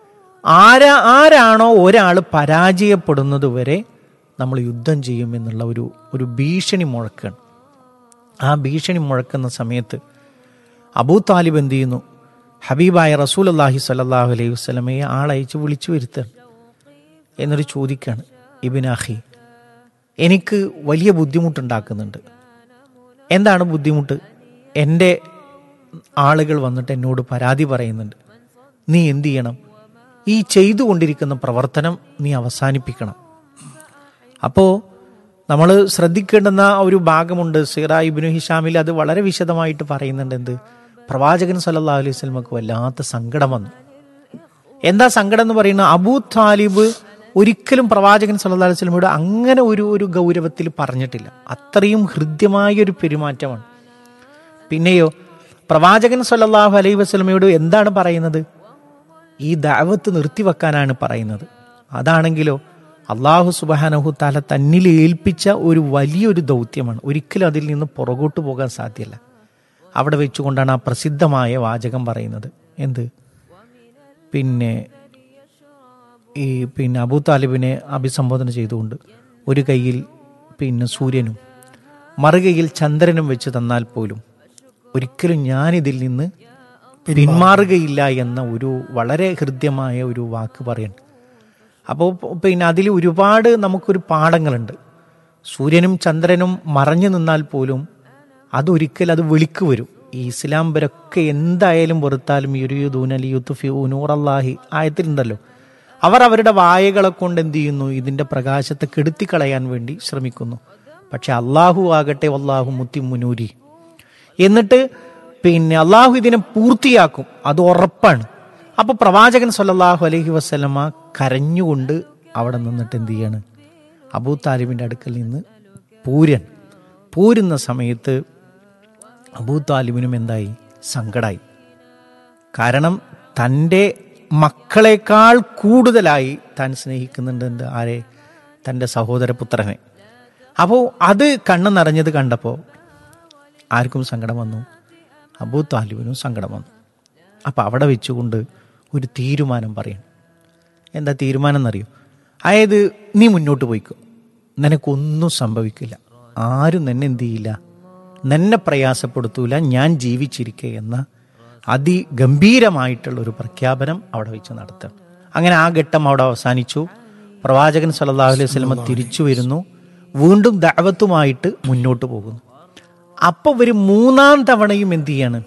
ആരാണോ ഒരാൾ പരാജയപ്പെടുന്നത് വരെ നമ്മൾ യുദ്ധം ചെയ്യുമെന്നുള്ള ഒരു ഭീഷണി മുഴക്കാണ്. ആ ഭീഷണി മുഴക്കുന്ന സമയത്ത് അബൂ താലിബ് എന്ത് ചെയ്യുന്നു, ഹബീബായ റസൂലുള്ളാഹി സ്വല്ലല്ലാഹു അലൈഹി വസല്ലമയെ ആളയച്ച് വിളിച്ചു വരുത്തുകയാണ്. എന്നൊരു ചോദിക്കുകയാണ്, ഇബ്നു അഖി, എനിക്ക് വലിയ ബുദ്ധിമുട്ടുണ്ടാക്കുന്നുണ്ട്. എന്താണ് ബുദ്ധിമുട്ട്? എൻ്റെ ആളുകൾ വന്നിട്ട് എന്നോട് പരാതി പറയുന്നുണ്ട്. നീ എന്തു ചെയ്യണം, ഈ ചെയ്തുകൊണ്ടിരിക്കുന്ന പ്രവർത്തനം നീ അവസാനിപ്പിക്കണം. അപ്പോൾ നമ്മൾ ശ്രദ്ധിക്കേണ്ടുന്ന ഒരു ഭാഗമുണ്ട്. സീറ ഇബ്നു ഹിഷാമിൽ അത് വളരെ വിശദമായിട്ട് പറയുന്നുണ്ട്. എന്ത്? പ്രവാചകൻ സല്ലല്ലാഹു അലൈഹി വസല്ലമക്ക് വല്ലാത്ത സങ്കടം വന്നു. എന്താ സങ്കടം എന്ന് പറയുന്നത്? അബൂ താലിബ് ഒരിക്കലും പ്രവാചകൻ സല്ലല്ലാഹു അലൈഹി വസല്ലമയോട് അങ്ങനെ ഒരു ഗൗരവത്തിൽ പറഞ്ഞിട്ടില്ല. അത്രയും ഹൃദ്യമായൊരു പെരുമാറ്റമാണ്. പിന്നെയോ പ്രവാചകൻ സല്ലല്ലാഹു അലൈഹി വസല്ലമയോട് എന്താണ് പറയുന്നത്? ഈ ദഅവത്ത് നിർത്തിവെക്കാനാണ് പറയുന്നത്. അതാണെങ്കിലോ അള്ളാഹു സുബ്ഹാനഹു തആല തന്നിൽ ഏൽപ്പിച്ച ഒരു വലിയൊരു ദൗത്യമാണ്. ഒരിക്കലും അതിൽ നിന്ന് പുറകോട്ട് പോകാൻ സാധ്യമല്ല. അവിടെ വെച്ചുകൊണ്ടാണ് ആ പ്രസിദ്ധമായ വാചകം പറയുന്നത്. എന്ത്? പിന്നെ അബൂ താലിബിനെ അഭിസംബോധന ചെയ്തുകൊണ്ട് ഒരു കയ്യിൽ സൂര്യനും മറുകയിൽ ചന്ദ്രനും വെച്ച് തന്നാൽ പോലും ഒരിക്കലും ഞാനിതിൽ നിന്ന് പിന്മാറുകയില്ല എന്ന ഒരു വളരെ ഹൃദ്യമായ ഒരു വാക്ക് പറയണം. അപ്പോൾ അതിൽ ഒരുപാട് നമുക്കൊരു പാഠങ്ങളുണ്ട്. സൂര്യനും ചന്ദ്രനും മറഞ്ഞു നിന്നാൽ പോലും അതൊരിക്കൽ അത് വെളിക്ക് വരും. ഈ ഇസ്ലാം വരൊക്കെ എന്തായാലും വെറുത്താലും യുരീദൂന ലിയുത്ഫിഉ നൂറല്ലാഹി ആയത്തിലുണ്ടല്ലോ, അവർ അവരുടെ വായകളെ കൊണ്ട് എന്ത് ചെയ്യുന്നു? ഇതിൻ്റെ പ്രകാശത്തെ കെടുത്തിക്കളയാൻ വേണ്ടി ശ്രമിക്കുന്നു. പക്ഷെ അള്ളാഹു ആകട്ടെ വല്ലാഹു മുത്തിമ്മു നൂരി, എന്നിട്ട് അള്ളാഹു ഇതിനെ പൂർത്തിയാക്കും, അത് ഉറപ്പാണ്. അപ്പൊ പ്രവാചകൻ സല്ലല്ലാഹു അലൈഹി വസല്ലമ കരഞ്ഞുകൊണ്ട് അവിടെ നിന്നിട്ട് എന്ത് ചെയ്യാണ്? അബൂ താലിബിന്റെ അടുക്കൽ നിന്ന് പോരുന്ന സമയത്ത് അബൂ താലിബിനും എന്തായി? സങ്കടായി. കാരണം തൻ്റെ മക്കളെക്കാൾ കൂടുതലായി താൻ സ്നേഹിക്കുന്നുണ്ട് ആരെ? തൻ്റെ സഹോദരപുത്രനെ. അപ്പോൾ അത് കണ്ണ് നിറഞ്ഞത് കണ്ടപ്പോൾ ആർക്കും സങ്കടം വന്നു? അബൂ താലിബിനും സങ്കടം വന്നു. അപ്പം അവിടെ വെച്ചുകൊണ്ട് ഒരു തീരുമാനം പറയണം. എന്താ തീരുമാനം എന്നറിയോ? അതായത് നീ മുന്നോട്ട് പോയിക്കോ, നിനക്കൊന്നും സംഭവിക്കില്ല, ആരും നിന്നെ എന്ത് ചെയ്യില്ല, നിന്നെ പ്രയാസപ്പെടുത്തൂല, ഞാൻ ജീവിച്ചിരിക്കുക എന്ന അതിഗംഭീരമായിട്ടുള്ള ഒരു പ്രഖ്യാപനം അവിടെ വെച്ച് നടത്തണം. അങ്ങനെ ആ ഘട്ടം അവിടെ അവസാനിച്ചു. പ്രവാചകൻ സല്ലല്ലാഹു അലൈഹി വസല്ലം തിരിച്ചു വരുന്നു, വീണ്ടും ദഅവത്തുമായിട്ട് മുന്നോട്ട് പോകുന്നു. അപ്പോൾ ഒരു മൂന്നാം തവണയും എന്ത് ചെയ്യാണ്?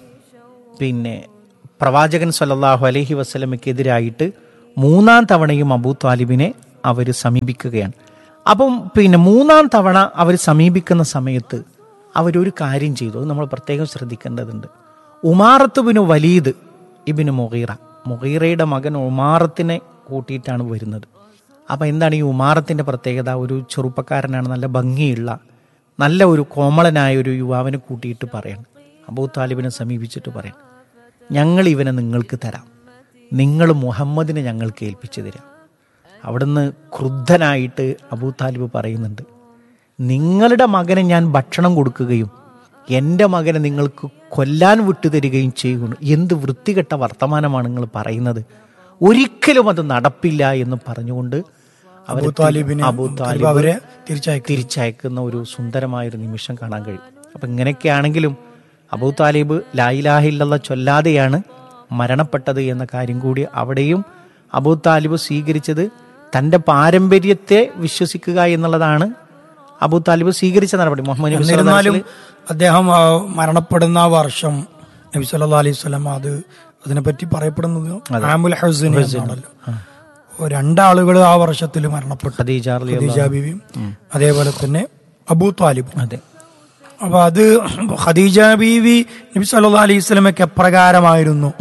പ്രവാചകൻ സല്ലല്ലാഹു അലൈഹി വസല്ലമയ്ക്കെതിരായിട്ട് മൂന്നാം തവണയും അബൂ താലിബിനെ അവർ സമീപിക്കുകയാണ്. അപ്പം മൂന്നാം തവണ അവർ സമീപിക്കുന്ന സമയത്ത് അവരൊരു കാര്യം ചെയ്തു, അത് നമ്മൾ പ്രത്യേകം ശ്രദ്ധിക്കേണ്ടതുണ്ട്. ഉമാറത്ത് ബിനു വലീദ് ഇബ്നു മുഗീറയുടെ മകൻ ഉമാറത്തിനെ കൂട്ടിയിട്ടാണ് വരുന്നത്. അപ്പം എന്താണ് ഈ ഉമാറത്തിൻ്റെ പ്രത്യേകത? ഒരു ചെറുപ്പക്കാരനാണ്, നല്ല ഭംഗിയുള്ള നല്ല ഒരു കോമളനായ ഒരു യുവാവിനെ കൂട്ടിയിട്ട് പറയണം, അബൂ താലിബിനെ സമീപിച്ചിട്ട് പറയണം, ഞങ്ങൾ ഇവനെ നിങ്ങൾക്ക് തരാം, നിങ്ങൾ മുഹമ്മദിനെ ഞങ്ങൾക്ക് ഏൽപ്പിച്ചു തരാം. അവിടുന്ന് ക്രുദ്ധനായിട്ട് അബൂ താലിബ് പറയുന്നുണ്ട്, നിങ്ങളുടെ മകനെ ഞാൻ ഭക്ഷണം കൊടുക്കുകയും എൻ്റെ മകനെ നിങ്ങൾക്ക് കൊല്ലാൻ വിട്ടുതരികയും ചെയ്യുന്നു. എന്ത് വൃത്തികെട്ട വർത്തമാനമാണ് നിങ്ങൾ പറയുന്നത്, ഒരിക്കലും അത് നടപ്പില്ല എന്ന് പറഞ്ഞുകൊണ്ട് അബൂ താലിബ് അവരെ തിരിച്ചയക്കുന്ന ഒരു സുന്ദരമായൊരു നിമിഷം കാണാൻ കഴിയും. അപ്പം ഇങ്ങനെയൊക്കെയാണെങ്കിലും അബൂ താലിബ് ലാ ഇലാഹ ഇല്ലല്ലാഹ് ചൊല്ലാതെയാണ് മരണപ്പെട്ടത് എന്ന കാര്യം കൂടി അവിടെയും അബൂ താലിബ് സ്വീകരിച്ചത് തൻ്റെ പാരമ്പര്യത്തെ വിശ്വസിക്കുക എന്നുള്ളതാണ് അബൂ താലിബ് സ്വീകരിച്ച നടപടി. മുഹമ്മദ് എന്നിരുന്നാലും അദ്ദേഹം മരണപ്പെടുന്ന വർഷം നബി സല്ലല്ലാഹു അലൈഹി വസല്ലം അതിനെപ്പറ്റി പറയപ്പെടുന്നത് ആമുൽ ഹുസ്ൻ എന്നാണല്ലോ. രണ്ടാളുകൾ ആ വർഷത്തിൽ മരണപ്പെട്ടു, ഖദീജ ബീവിയും അതേപോലെ തന്നെ അബൂ താലിബ്. അതെ. അപ്പൊ അത് ഖദീജ ബീവി നബി സല്ലല്ലാഹു അലൈഹി വസല്ലമയ്ക്ക് എപ്രകാരമായിരുന്നു,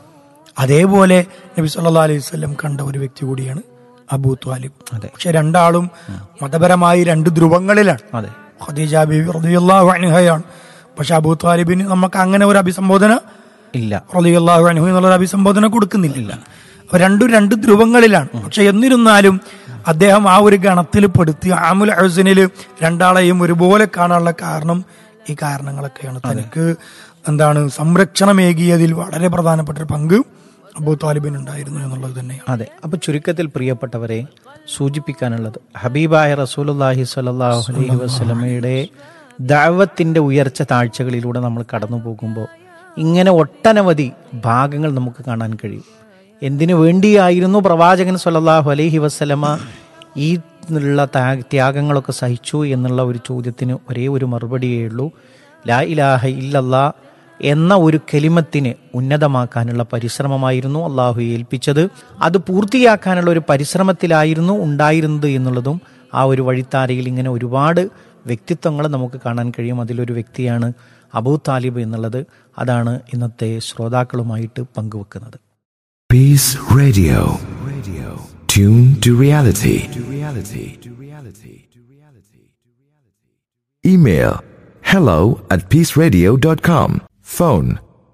അതേപോലെ നബി സല്ലല്ലാഹു അലൈഹി വസല്ലം കണ്ട ഒരു വ്യക്തി കൂടിയാണ് അബൂ താലിബ്. പക്ഷെ രണ്ടാളും മതപരമായി രണ്ട് ധ്രുവങ്ങളിലാണ്. ഖദീജ ബീവി റളിയല്ലാഹു അൻഹയാണ്, പക്ഷെ അബൂ താലിബിന് നമുക്ക് അങ്ങനെ ഒരു അഭിസംബോധന ഇല്ല, റളിയല്ലാഹു അൻഹു എന്നുള്ള അഭിസംബോധന കൊടുക്കുന്നില്ല. രണ്ടും രണ്ട് ധ്രുവങ്ങളിലാണ്. പക്ഷെ എന്നിരുന്നാലും അദ്ദേഹം ആ ഒരു ഗണത്തിൽ പെടുത്തി ആമുൽ ഹുസ്നിൽ രണ്ടാളെയും ഒരുപോലെ കാണാനുള്ള കാരണം ഈ കാരണങ്ങളൊക്കെയാണ്. തനിക്ക് സംരക്ഷണമേകിയതിൽ വളരെ പ്രധാനപ്പെട്ട ഒരു പങ്ക് അബൂ താലിബിന് ഉണ്ടായിരുന്നു എന്നുള്ളത് തന്നെയാണ്. അതെ. അപ്പൊ ചുരുക്കത്തിൽ പ്രിയപ്പെട്ടവരെ സൂചിപ്പിക്കാനുള്ളത്, ഹബീബായ റസൂലുള്ളാഹി സ്വല്ലല്ലാഹു അലൈഹി വസല്ലമയുടെ ദഅവത്തിന്റെ ഉയർച്ച താഴ്ചകളിലൂടെ നമ്മൾ കടന്നു പോകുമ്പോൾ ഇങ്ങനെ ഒട്ടനവധി ഭാഗങ്ങൾ നമുക്ക് കാണാൻ കഴിയും. എന്തിനു വേണ്ടിയായിരുന്നു പ്രവാചകൻ സ്വല്ലല്ലാഹു അലൈഹി വസല്ലമ ഈ ഉള്ള ത്യാഗങ്ങളൊക്കെ സഹിച്ചു എന്നുള്ള ഒരു ചോദ്യത്തിന് ഒരേ ഒരു മറുപടിയേ ഉള്ളൂ, ലാ ഇലാഹ ഇല്ലല്ലാഹ് എന്ന ഒരു കെലിമത്തിനെ ഉന്നതമാക്കാനുള്ള പരിശ്രമമായിരുന്നു അള്ളാഹു ഏൽപ്പിച്ചത്. അത് പൂർത്തിയാക്കാനുള്ള ഒരു പരിശ്രമത്തിലായിരുന്നു ഉണ്ടായിരുന്നത് എന്നുള്ളതും ആ ഒരു വഴിത്താരയിൽ ഇങ്ങനെ ഒരുപാട് വ്യക്തിത്വങ്ങൾ നമുക്ക് കാണാൻ കഴിയും. അതിലൊരു വ്യക്തിയാണ് അബൂ താലിബ് എന്നുള്ളത്. അതാണ് ഇന്നത്തെ ശ്രോതാക്കളുമായിട്ട് പങ്കുവെക്കുന്നത്. Peace Radio. Tune to reality. Email hello@peaceradio.com. Phone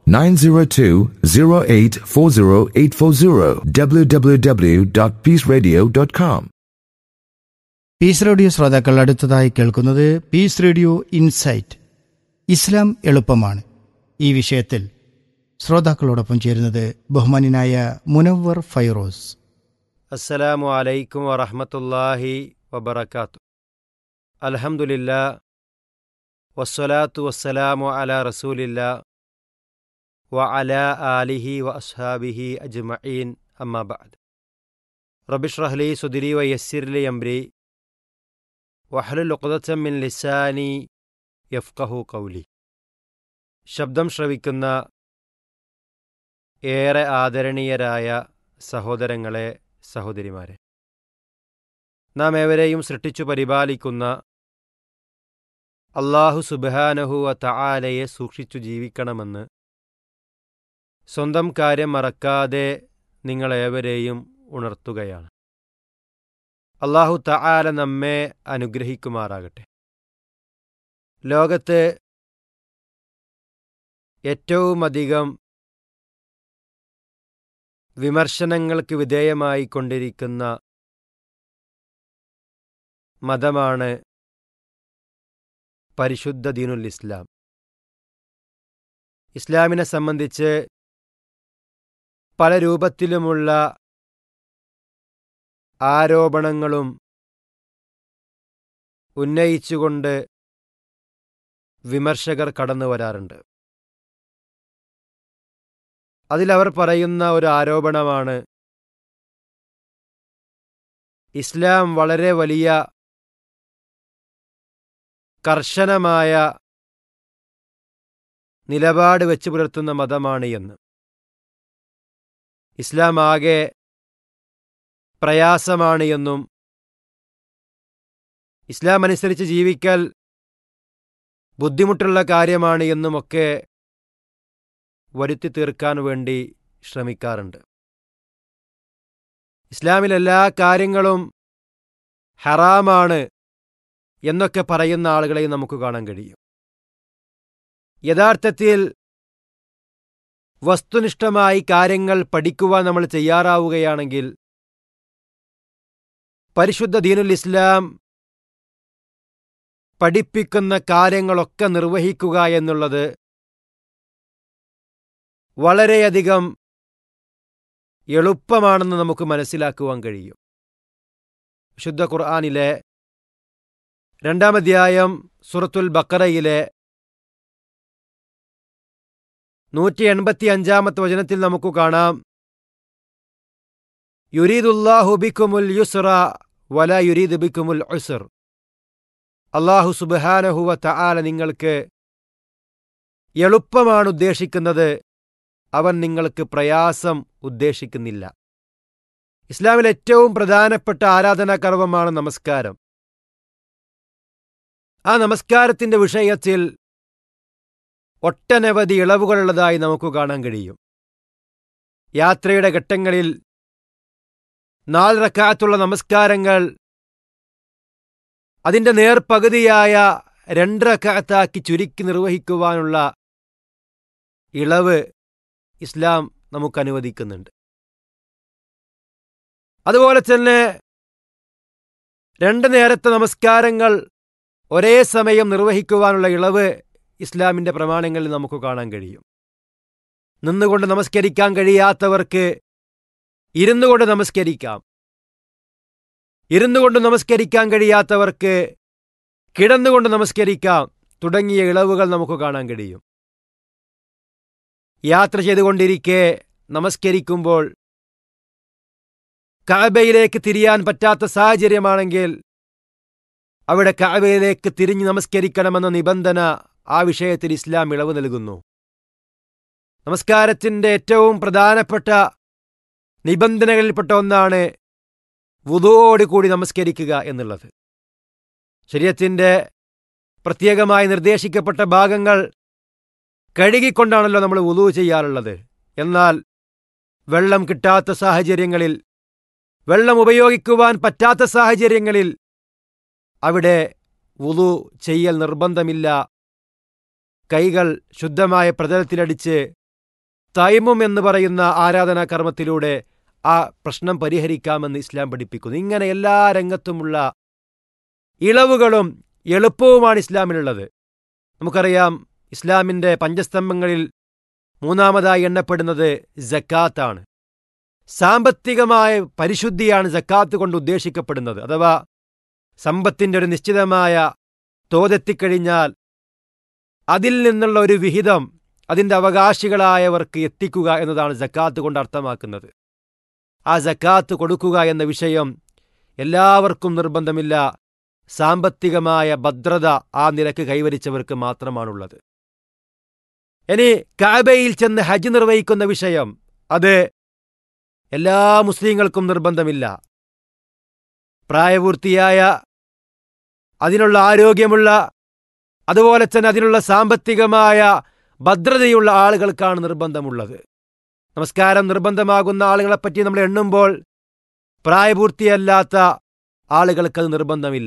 902-0840840 www.peaceradio.com. Piece radio ശ്രോതാക്കൾ അടുത്തതായി കേൾക്കുന്നത് പീസ് റേഡിയോ ഇൻസൈറ്റ്, ഇസ്ലാം എളുപ്പമാണ്. ഈ വിഷയത്തിൽ ശ്രോതാക്കളോടൊപ്പം ചേരുന്നത് ബഹുമാന്യനായ മുനവ്വർ ഫൈറോസ്. അസ്സലാമു അലൈക്കും വറഹ്മത്തുള്ളാഹി വബറകാത്തു. അൽഹംദുലില്ലാ വസ്സലാത്തു വസ്സലാമു അലാ റസൂലില്ലാ വ അലാ ആലിഹി വ അസ്ഹാബിഹി അജ്മഈൻ, അമ്മാ ബഅദ്. റബ്ബി ഇശ്റഹ് ലി സുദ്രി വയസ്സിർ ലി അംരി വഹ്ലുൽ ഉഖ്ദതം മിൻ ലിസാനി യഫ്ഖഹു ഖൗലി. ശബ്ദം ശ്രവിക്കുന്ന ഏറെ ആദരണീയരായ സഹോദരങ്ങളെ, സഹോദരിമാരെ, നാം ഏവരെയും സൃഷ്ടിച്ചു പരിപാലിക്കുന്ന അല്ലാഹു സുബ്ഹാനഹു വ തആലയെ സൂക്ഷിച്ചു ജീവിക്കണമെന്ന് സ്വന്തം കാര്യം മറക്കാതെ നിങ്ങളേവരെയും ഉണർത്തുകയാണ്. അല്ലാഹു തആല നമ്മെ അനുഗ്രഹിക്കുമാറാകട്ടെ. ലോകത്ത് ഏറ്റവുമധികം വിമർശനങ്ങൾക്ക് വിധേയമായി കൊണ്ടിരിക്കുന്ന മതമാണ് പരിശുദ്ധ ദീനുൽ ഇസ്ലാം. ഇസ്ലാമിനെ സംബന്ധിച്ച് പല രൂപത്തിലുമുള്ള ആരോപണങ്ങളും ഉന്നയിച്ചുകൊണ്ട് വിമർശകർ കടന്നു വരാറുണ്ട്. അതിലവർ പറയുന്ന ഒരു ആരോപണമാണ്, ഇസ്ലാം വളരെ വലിയ കർശനമായ നിലപാട് വെച്ച് പുലർത്തുന്ന മതമാണ് എന്ന്. ഇസ്ലാം ആകെ പ്രയാസമാണ് എന്നും ഇസ്ലാം അനുസരിച്ച് ജീവിക്കൽ ബുദ്ധിമുട്ടുള്ള കാര്യമാണ് എന്നുമൊക്കെ വരുത്തി തീർക്കാൻ വേണ്ടി ശ്രമിക്കാറുണ്ട്. ഇസ്ലാമിൽ എല്ലാ കാര്യങ്ങളും ഹറാമാണ് എന്നൊക്കെ പറയുന്ന ആളുകളെയും നമുക്ക് കാണാൻ കഴിയും. യഥാർത്ഥത്തിൽ വസ്തുനിഷ്ഠമായി കാര്യങ്ങൾ പഠിക്കുവാൻ നമ്മൾ തയ്യാറാവുകയാണെങ്കിൽ പരിശുദ്ധ ദീനുൽ ഇസ്ലാം പഠിപ്പിക്കുന്ന കാര്യങ്ങളൊക്കെ നിർവഹിക്കുക എന്നുള്ളത് വളരെയധികം എളുപ്പമാണെന്ന് നമുക്ക് മനസ്സിലാക്കുവാൻ കഴിയും. വിശുദ്ധ ഖുർആനിലെ 2-ാം അധ്യായം സൂറത്തുൽ ബഖറയിലെ 185-ാമത്തെ വചനത്തിൽ നമുക്ക് കാണാം, യുരീദുല്ലാഹു ബിക്കുമുൽ യുസ്റ വലാ യുരീദു ബിക്കുമുൽ ഉസ്ർ. അല്ലാഹു സുബ്ഹാനഹു വ തആല നിങ്ങൾക്ക് എളുപ്പമാണ് ഉദ്ദേശിക്കുന്നത്, അവൻ നിങ്ങൾക്ക് പ്രയാസം ഉദ്ദേശിക്കുന്നില്ല. ഇസ്ലാമിൽ ഏറ്റവും പ്രധാനപ്പെട്ട ആരാധനാകർമ്മമാണ് നമസ്കാരം. ആ നമസ്കാരത്തിന്റെ വിഷയത്തിൽ ഒട്ടനവധി ഇളവുകളുള്ളതായി നമുക്ക് കാണാൻ കഴിയും. യാത്രയുടെ ഘട്ടങ്ങളിൽ 4 റക്അത്തുള്ള നമസ്കാരങ്ങൾ അതിൻ്റെ നേർപകുതിയായ 2 റക്അത്താക്കി ചുരുക്കി നിർവഹിക്കുവാനുള്ള ഇളവ് ഇസ്ലാം നമുക്ക് അനുവദിക്കുന്നുണ്ട്. അതുപോലെ തന്നെ 2 നേരത്തെ നമസ്കാരങ്ങൾ ഒരേ സമയം നിർവഹിക്കുവാനുള്ള ഇളവ് ഇസ്ലാമിൻ്റെ പ്രമാണങ്ങളിൽ നമുക്ക് കാണാൻ കഴിയും. നിന്നുകൊണ്ട് നമസ്കരിക്കാൻ കഴിയാത്തവർക്ക് ഇരുന്നുകൊണ്ട് നമസ്കരിക്കാം. ഇരുന്നുകൊണ്ട് നമസ്കരിക്കാൻ കഴിയാത്തവർക്ക് കിടന്നുകൊണ്ട് നമസ്കരിക്കാം. തുടങ്ങിയ ഇളവുകൾ നമുക്ക് കാണാൻ കഴിയും. യാത്ര ചെയ്തുകൊണ്ടിരിക്കെ നമസ്കരിക്കുമ്പോൾ കഅബയിലേക്ക് തിരിയാൻ പറ്റാത്ത സാഹചര്യമാണെങ്കിൽ അവിടെ കഅബയിലേക്ക് തിരിഞ്ഞ് നമസ്കരിക്കണമെന്ന നിബന്ധന ആ വിഷയത്തിൽ ഇസ്ലാം ഇളവ് നൽകുന്നു. നമസ്കാരത്തിൻ്റെ ഏറ്റവും പ്രധാനപ്പെട്ട നിബന്ധനകളിൽപ്പെട്ട ഒന്നാണ് വുദൂഓട് കൂടി നമസ്കരിക്കുക എന്നുള്ളത്. ശരീഅത്തിൻ്റെ പ്രത്യേകമായി നിർദ്ദേശിക്കപ്പെട്ട ഭാഗങ്ങൾ കഴുകിക്കൊണ്ടാണല്ലോ നമ്മൾ വുദൂ ചെയ്യാറുള്ളത്. എന്നാൽ വെള്ളം കിട്ടാത്ത സാഹചര്യങ്ങളിൽ, വെള്ളം ഉപയോഗിക്കുവാൻ പറ്റാത്ത സാഹചര്യങ്ങളിൽ അവിടെ വുദൂ ചെയ്യൽ നിർബന്ധമില്ല. കൈകൾ ശുദ്ധമായ പ്രതലത്തിലടിച്ച് തൈമും എന്ന് പറയുന്ന ആരാധനാകർമ്മത്തിലൂടെ ആ പ്രശ്നം പരിഹരിക്കാമെന്ന് ഇസ്ലാം പഠിപ്പിക്കുന്നു. ഇങ്ങനെ എല്ലാ രംഗത്തുമുള്ള ഇളവുകളും എളുപ്പവുമാണ് ഇസ്ലാമിലുള്ളത്. നമുക്കറിയാം, ഇസ്ലാമിൻ്റെ പഞ്ചസ്തംഭങ്ങളിൽ മൂന്നാമതായി എണ്ണപ്പെടുന്നത് സക്കാത്താണ്. സാമ്പത്തികമായ പരിശുദ്ധിയാണ് സക്കാത്ത് കൊണ്ട് ഉദ്ദേശിക്കപ്പെടുന്നത്. അഥവാ സമ്പത്തിൻ്റെ ഒരു നിശ്ചിതമായ തോതെത്തിക്കഴിഞ്ഞാൽ അതിൽ നിന്നുള്ള ഒരു വിഹിതം അതിൻ്റെ അവകാശികളായവർക്ക് എത്തിക്കുക എന്നതാണ് സക്കാത്ത് കൊണ്ട് അർത്ഥമാക്കുന്നത്. ആ സക്കാത്ത് കൊടുക്കുക എന്ന വിഷയം എല്ലാവർക്കും നിർബന്ധമില്ല. സാമ്പത്തികമായ ഭദ്രത ആ നിലക്ക് കൈവരിച്ചവർക്ക് മാത്രമാണുള്ളത്. ഇനി കഅബയിൽ ചെന്ന് ഹജ്ജ് നിർവഹിക്കുന്ന വിഷയം, അത് എല്ലാ മുസ്ലിങ്ങൾക്കും നിർബന്ധമില്ല. പ്രായപൂർത്തിയായ, അതിനുള്ള ആരോഗ്യമുള്ള, അതുപോലെ തന്നെ അതിനുള്ള സാമ്പത്തികമായ ഭദ്രതയുള്ള ആളുകൾക്കാണ് നിർബന്ധമുള്ളത്. നമസ്കാരം നിർബന്ധമാകുന്ന ആളുകളെപ്പറ്റി നമ്മൾ എണ്ണുമ്പോൾ പ്രായപൂർത്തിയല്ലാത്ത ആളുകൾക്കത് നിർബന്ധമില്ല.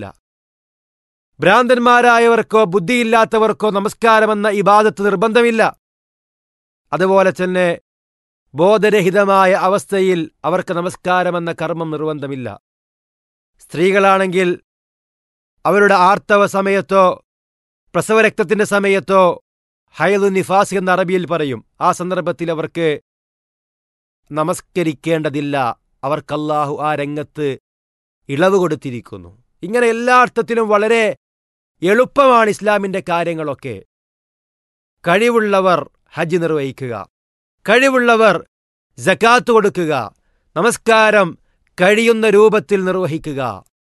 ഭ്രാന്തന്മാരായവർക്കോ ബുദ്ധിയില്ലാത്തവർക്കോ നമസ്കാരമെന്ന ഇബാദത്ത് നിർബന്ധമില്ല. അതുപോലെ തന്നെ ബോധരഹിതമായ അവസ്ഥയിൽ അവർക്ക് നമസ്കാരമെന്ന കർമ്മം നിർബന്ധമില്ല. സ്ത്രീകളാണെങ്കിൽ അവരുടെ ആർത്തവ സമയത്തോ പ്രസവരക്തത്തിൻ്റെ സമയത്തോ ഹൈദു നിഫാസ് എന്ന അറബിയിൽ പറയും, ആ സന്ദർഭത്തിൽ അവർക്ക് നമസ്കരിക്കേണ്ടതില്ല. അവർക്ക് അല്ലാഹു ആ രംഗത്ത് ഇളവ് കൊടുത്തിരിക്കുന്നു. ഇങ്ങനെ എല്ലാ അർത്ഥത്തിലും വളരെ എളുപ്പമാണ് ഇസ്ലാമിൻ്റെ കാര്യങ്ങളൊക്കെ. കഴിവുള്ളവർ ഹജ്ജ് നിർവഹിക്കുക, കഴിവുള്ളവർ സക്കാത്ത് കൊടുക്കുക, നമസ്കാരം കഴിയുന്ന രൂപത്തിൽ നിർവഹിക്കുക.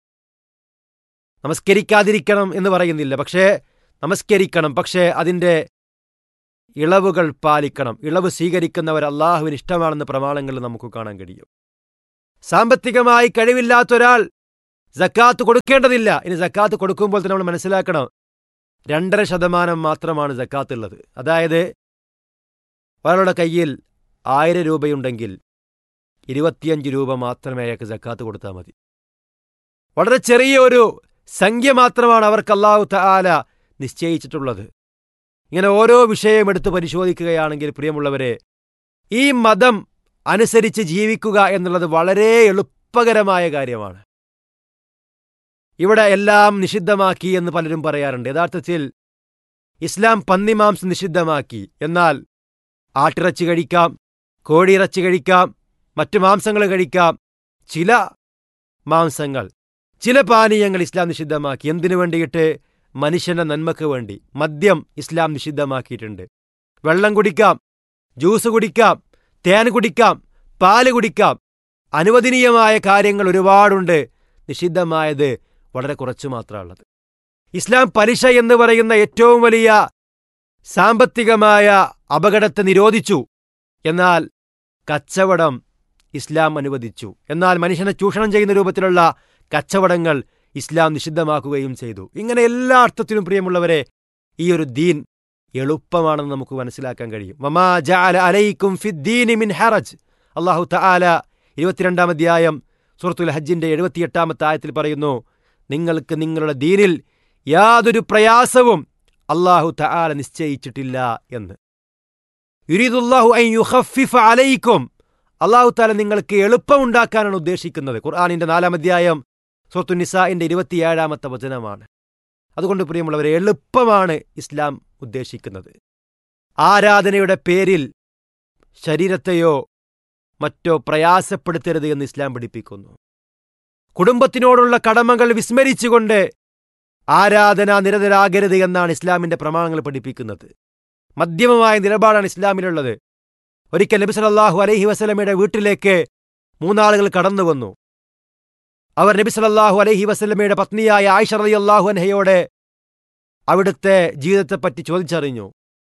നമസ്കരിക്കാതിരിക്കണം എന്ന് പറയുന്നില്ല, പക്ഷേ നമസ്കരിക്കണം, പക്ഷേ അതിൻ്റെ ഇളവുകൾ പാലിക്കണം. ഇളവ് സ്വീകരിക്കുന്നവർ അള്ളാഹുവിന് ഇഷ്ടമാണെന്ന് പ്രമാണങ്ങളിൽ നമുക്ക് കാണാൻ കഴിയും. സാമ്പത്തികമായി കഴിവില്ലാത്തൊരാൾ സക്കാത്ത് കൊടുക്കേണ്ടതില്ല. ഇനി സക്കാത്ത് കൊടുക്കുമ്പോൾ തന്നെ നമ്മൾ മനസ്സിലാക്കണം, 2.5% മാത്രമാണ് സക്കാത്ത് ഉള്ളത്. അതായത് ഒരാളുടെ കയ്യിൽ 1000 രൂപയുണ്ടെങ്കിൽ 25 രൂപ മാത്രമേ അയാൾക്ക് സക്കാത്ത് കൊടുത്താൽ മതി. വളരെ ചെറിയ ഒരു സംഖ്യ മാത്രമാണ് അവർക്ക് അല്ലാഹു തആല നിശ്ചയിച്ചിട്ടുള്ളത്. ഇങ്ങനെ ഓരോ വിഷയം എടുത്ത് പരിശോധിക്കുകയാണെങ്കിൽ പ്രിയമുള്ളവരെ, ഈ മതം അനുസരിച്ച് ജീവിക്കുക എന്നുള്ളത് വളരെ എളുപ്പകരമായ കാര്യമാണ്. ഇവിടെ എല്ലാം നിഷിദ്ധമാക്കി എന്ന് പലരും പറയാറുണ്ട്. യഥാർത്ഥത്തിൽ ഇസ്ലാം പന്നിമാംസം നിഷിദ്ധമാക്കി. എന്നാൽ ആട്ടിറച്ചി കഴിക്കാം, കോഴിയിറച്ചി കഴിക്കാം, മറ്റു മാംസങ്ങൾ കഴിക്കാം. ചില മാംസങ്ങൾ, ചില പാനീയങ്ങൾ ഇസ്ലാം നിഷിദ്ധമാക്കി. എന്തിനു വേണ്ടിയിട്ട്? മനുഷ്യന്റെ നന്മക്ക് വേണ്ടി. മദ്യം ഇസ്ലാം നിഷിദ്ധമാക്കിയിട്ടുണ്ട്. വെള്ളം കുടിക്കാം, ജ്യൂസ് കുടിക്കാം, തേൻ കുടിക്കാം, പാല് കുടിക്കാം. അനുവദനീയമായ കാര്യങ്ങൾ ഒരുപാടുണ്ട്. നിഷിദ്ധമായത് വളരെ കുറച്ചു മാത്രമുള്ളത്. ഇസ്ലാം പലിശ എന്ന് പറയുന്ന ഏറ്റവും വലിയ സാമ്പത്തികമായ അപകടത്തെ നിരോധിച്ചു. എന്നാൽ കച്ചവടം ഇസ്ലാം അനുവദിച്ചു. എന്നാൽ മനുഷ്യനെ ചൂഷണം ചെയ്യുന്ന രൂപത്തിലുള്ള കച്ചവടങ്ങൾ ഇസ്ലാം നിഷിദ്ധമാക്കുകയും ചെയ്തു. ഇങ്ങനെ എല്ലാ അർത്ഥത്തിലും പ്രിയമുള്ളവരെ, ഈ ഒരു ദീൻ എളുപ്പമാണെന്ന് നമുക്ക് മനസ്സിലാക്കാൻ കഴിയും. വമാ ജഅല അലൈക്കും ഫിദ്ദീനി മിൻ ഹറജ്. അല്ലാഹു തആല 22-ാം അധ്യായം സൂറത്തുൽ ഹജ്ജിന്റെ 78-ാമത്തെ ആയത്തിൽ പറയുന്നു, നിങ്ങൾക്ക് നിങ്ങളുടെ ദീനിൽ യാതൊരു പ്രയാസവും അല്ലാഹു തആല നിശ്ചയിച്ചിട്ടില്ല എന്ന്. യുരീദുല്ലാഹു അൻ യുഖഫിഫ അലൈക്കും. അല്ലാഹു തആല നിങ്ങൾക്ക് എളുപ്പമുണ്ടാക്കാനാണ് ഉദ്ദേശിക്കുന്നത്. ഖുർആനിന്റെ 4-ാം അധ്യായം സൂറത്തുൻ നിസാഇന്റെ 27-ാമത്തെ വചനമാണ്. അതുകൊണ്ട് പ്രിയമുള്ളവരെ, എളുപ്പമാണ് ഇസ്ലാം ഉദ്ദേശിക്കുന്നത്. ആരാധനയുടെ പേരിൽ ശരീരത്തെയോ മറ്റോ പ്രയാസപ്പെടുത്തരുത് എന്ന് ഇസ്ലാം പഠിപ്പിക്കുന്നു. കുടുംബത്തിനോടുള്ള കടമകൾ വിസ്മരിച്ചുകൊണ്ട് ആരാധന നിരതരാകരുത് എന്നാണ് ഇസ്ലാമിന്റെ പ്രമാണങ്ങൾ പഠിപ്പിക്കുന്നത്. മധ്യമമായ നിലപാടാണ് ഇസ്ലാമിലുള്ളത്. ഒരിക്കൽ നബി സല്ലല്ലാഹു അലൈഹി വസല്ലമയുടെ വീട്ടിലേക്ക് 3 ആളുകൾ കടന്നു വന്നു. അവർ നബി സല്ലല്ലാഹു അലൈഹി വസല്ലമയുടെ പത്നിയായ ആയിഷ റളിയല്ലാഹു അൻഹയോട് അവിടുത്തെ ജീവിതത്തെപ്പറ്റി ചോദിച്ചറിഞ്ഞു.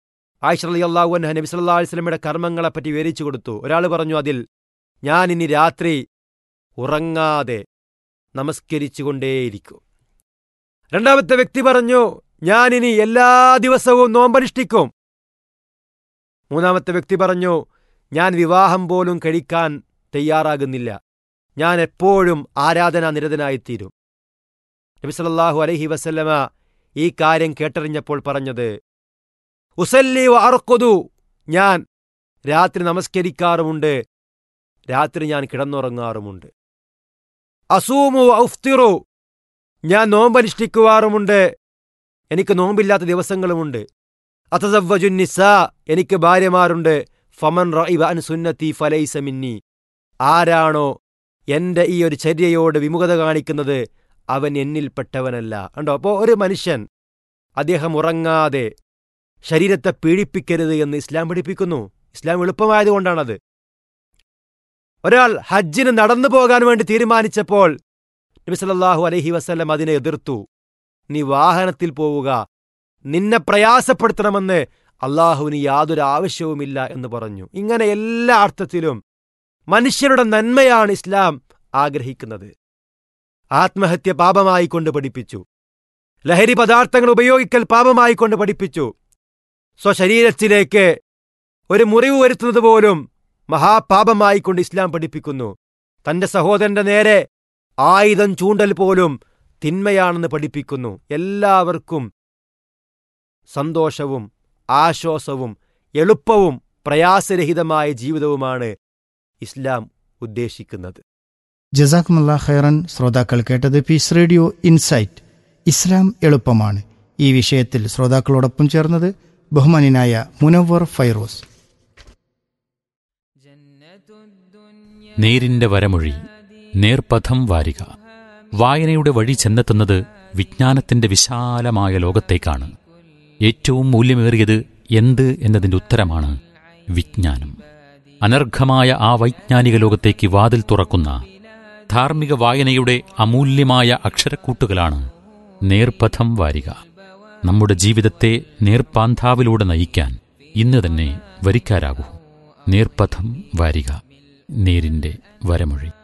ആയിഷ റളിയല്ലാഹു അൻഹ നബി സല്ലല്ലാഹു അലൈഹി വസല്ലമയുടെ കർമ്മങ്ങളെപ്പറ്റി വിവരിച്ചു കൊടുത്തു. ഒരാൾ പറഞ്ഞു, അതിൽ ഞാൻ ഇനി രാത്രി ഉറങ്ങാതെ നമസ്കരിച്ചുകൊണ്ടേയിരിക്കും. രണ്ടാമത്തെ വ്യക്തി പറഞ്ഞു, ഞാനിനി എല്ലാ ദിവസവും നോമ്പനുഷ്ഠിക്കും. മൂന്നാമത്തെ വ്യക്തി പറഞ്ഞു, ഞാൻ വിവാഹം പോലും കഴിക്കാൻ തയ്യാറാകുന്നില്ല, ഞാൻ എപ്പോഴും ആരാധനാ നിരതനായിത്തീരും. നബി സല്ലല്ലാഹു അലൈഹി വസല്ലമ ഈ കാര്യം കേട്ടറിഞ്ഞപ്പോൾ പറഞ്ഞത്, ഉസല്ലി വ അർഖുദു, ഞാൻ രാത്രി നമസ്കരിക്കാറുമുണ്ട്, രാത്രി ഞാൻ കിടന്നുറങ്ങാറുമുണ്ട്. അസൂമു വ ഉഫ്തിറു, ഞാൻ നോമ്പനുഷ്ഠിക്കുവാറുമുണ്ട്, എനിക്ക് നോമ്പില്ലാത്ത ദിവസങ്ങളുമുണ്ട്. അതസവ്വജുൻ നിസാ, എനിക്ക് ഭാര്യമാരുണ്ട്. ഫമൻ റഇബ അൻ സുന്നത്തി ഫലൈസ മിന്നി, ആരാണോ എൻ്റെ ഈ ഒരു ചര്യയോട് വിമുഖത കാണിക്കുന്നത് അവൻ എന്നിൽപ്പെട്ടവനല്ല. കണ്ടോ? അപ്പോൾ ഒരു മനുഷ്യൻ അദ്ദേഹം ഉറങ്ങാതെ ശരീരത്തെ പീഡിപ്പിക്കരുത് എന്ന് ഇസ്ലാം പഠിപ്പിക്കുന്നു. ഇസ്ലാം എളുപ്പമായതുകൊണ്ടാണത്. ഒരാൾ ഹജ്ജിന് നടന്നു പോകാൻ വേണ്ടി തീരുമാനിച്ചപ്പോൾ നബി സല്ലല്ലാഹു അലൈഹി വസല്ലം അതിനെ എതിർത്തു. നീ വാഹനത്തിൽ പോവുക, നിന്നെ പ്രയാസപ്പെടുത്തണമെന്ന് അള്ളാഹുവിന് യാതൊരു ആവശ്യവുമില്ല എന്ന് പറഞ്ഞു. ഇങ്ങനെ എല്ലാ അർത്ഥത്തിലും മനുഷ്യരുടെ നന്മയാണ് ഇസ്ലാം ആഗ്രഹിക്കുന്നത്. ആത്മഹത്യ പാപമായിക്കൊണ്ട് പഠിപ്പിച്ചു, ലഹരി പദാർത്ഥങ്ങൾ ഉപയോഗിക്കൽ പാപമായിക്കൊണ്ട് പഠിപ്പിച്ചു, സ്വശരീരത്തിലേക്ക് ഒരു മുറിവ് വരുത്തുന്നത് പോലും മഹാപാപമായിക്കൊണ്ട് ഇസ്ലാം പഠിപ്പിക്കുന്നു. തന്റെ സഹോദരന്റെ നേരെ ആയുധം ചൂണ്ടൽ പോലും തിന്മയാണെന്ന് പഠിപ്പിക്കുന്നു. എല്ലാവർക്കും സന്തോഷവും ആശ്വാസവും എളുപ്പവും പ്രയാസരഹിതമായ ജീവിതവുമാണ് ഇസ്ലാം ഉദ്ദേശിക്കുന്നത്. ജസാക്കുമുല്ലാ ഖൈറൻ. ശ്രോതാക്കൾ കേട്ടത് പീസ് റേഡിയോ ഇൻസൈറ്റ്, ഇസ്ലാം എളുപ്പമാണ്. ഈ വിഷയത്തിൽ ശ്രോതാക്കളോടൊപ്പം ചേർന്നത് ബഹുമാനായ മുനവ്വർ ഫൈറോസ്. നേരിന്റെ വരമൊഴി, നേർപഥം വാരിക. വായനയുടെ വഴി ചെന്നെത്തുന്നത് വിജ്ഞാനത്തിന്റെ വിശാലമായ ലോകത്തേക്കാണ്. ഏറ്റവും മൂല്യമേറിയത് എന്ത് എന്നതിന്റെ ഉത്തരമാണ് വിജ്ഞാനം. അനർഘമായ ആ വൈജ്ഞാനിക ലോകത്തേക്ക് വാതിൽ തുറക്കുന്ന ധാർമ്മിക വായനയുടെ അമൂല്യമായ അക്ഷരക്കൂട്ടുകളാണ് നേർപഥം വാരിക. നമ്മുടെ ജീവിതത്തെ നേർപ്പാന്താവിലൂടെ നയിക്കാൻ ഇന്ന് തന്നെ വരിക്കാരാകൂ. നേർപഥം വാരിക, നേരിന്റെ വരമൊഴി.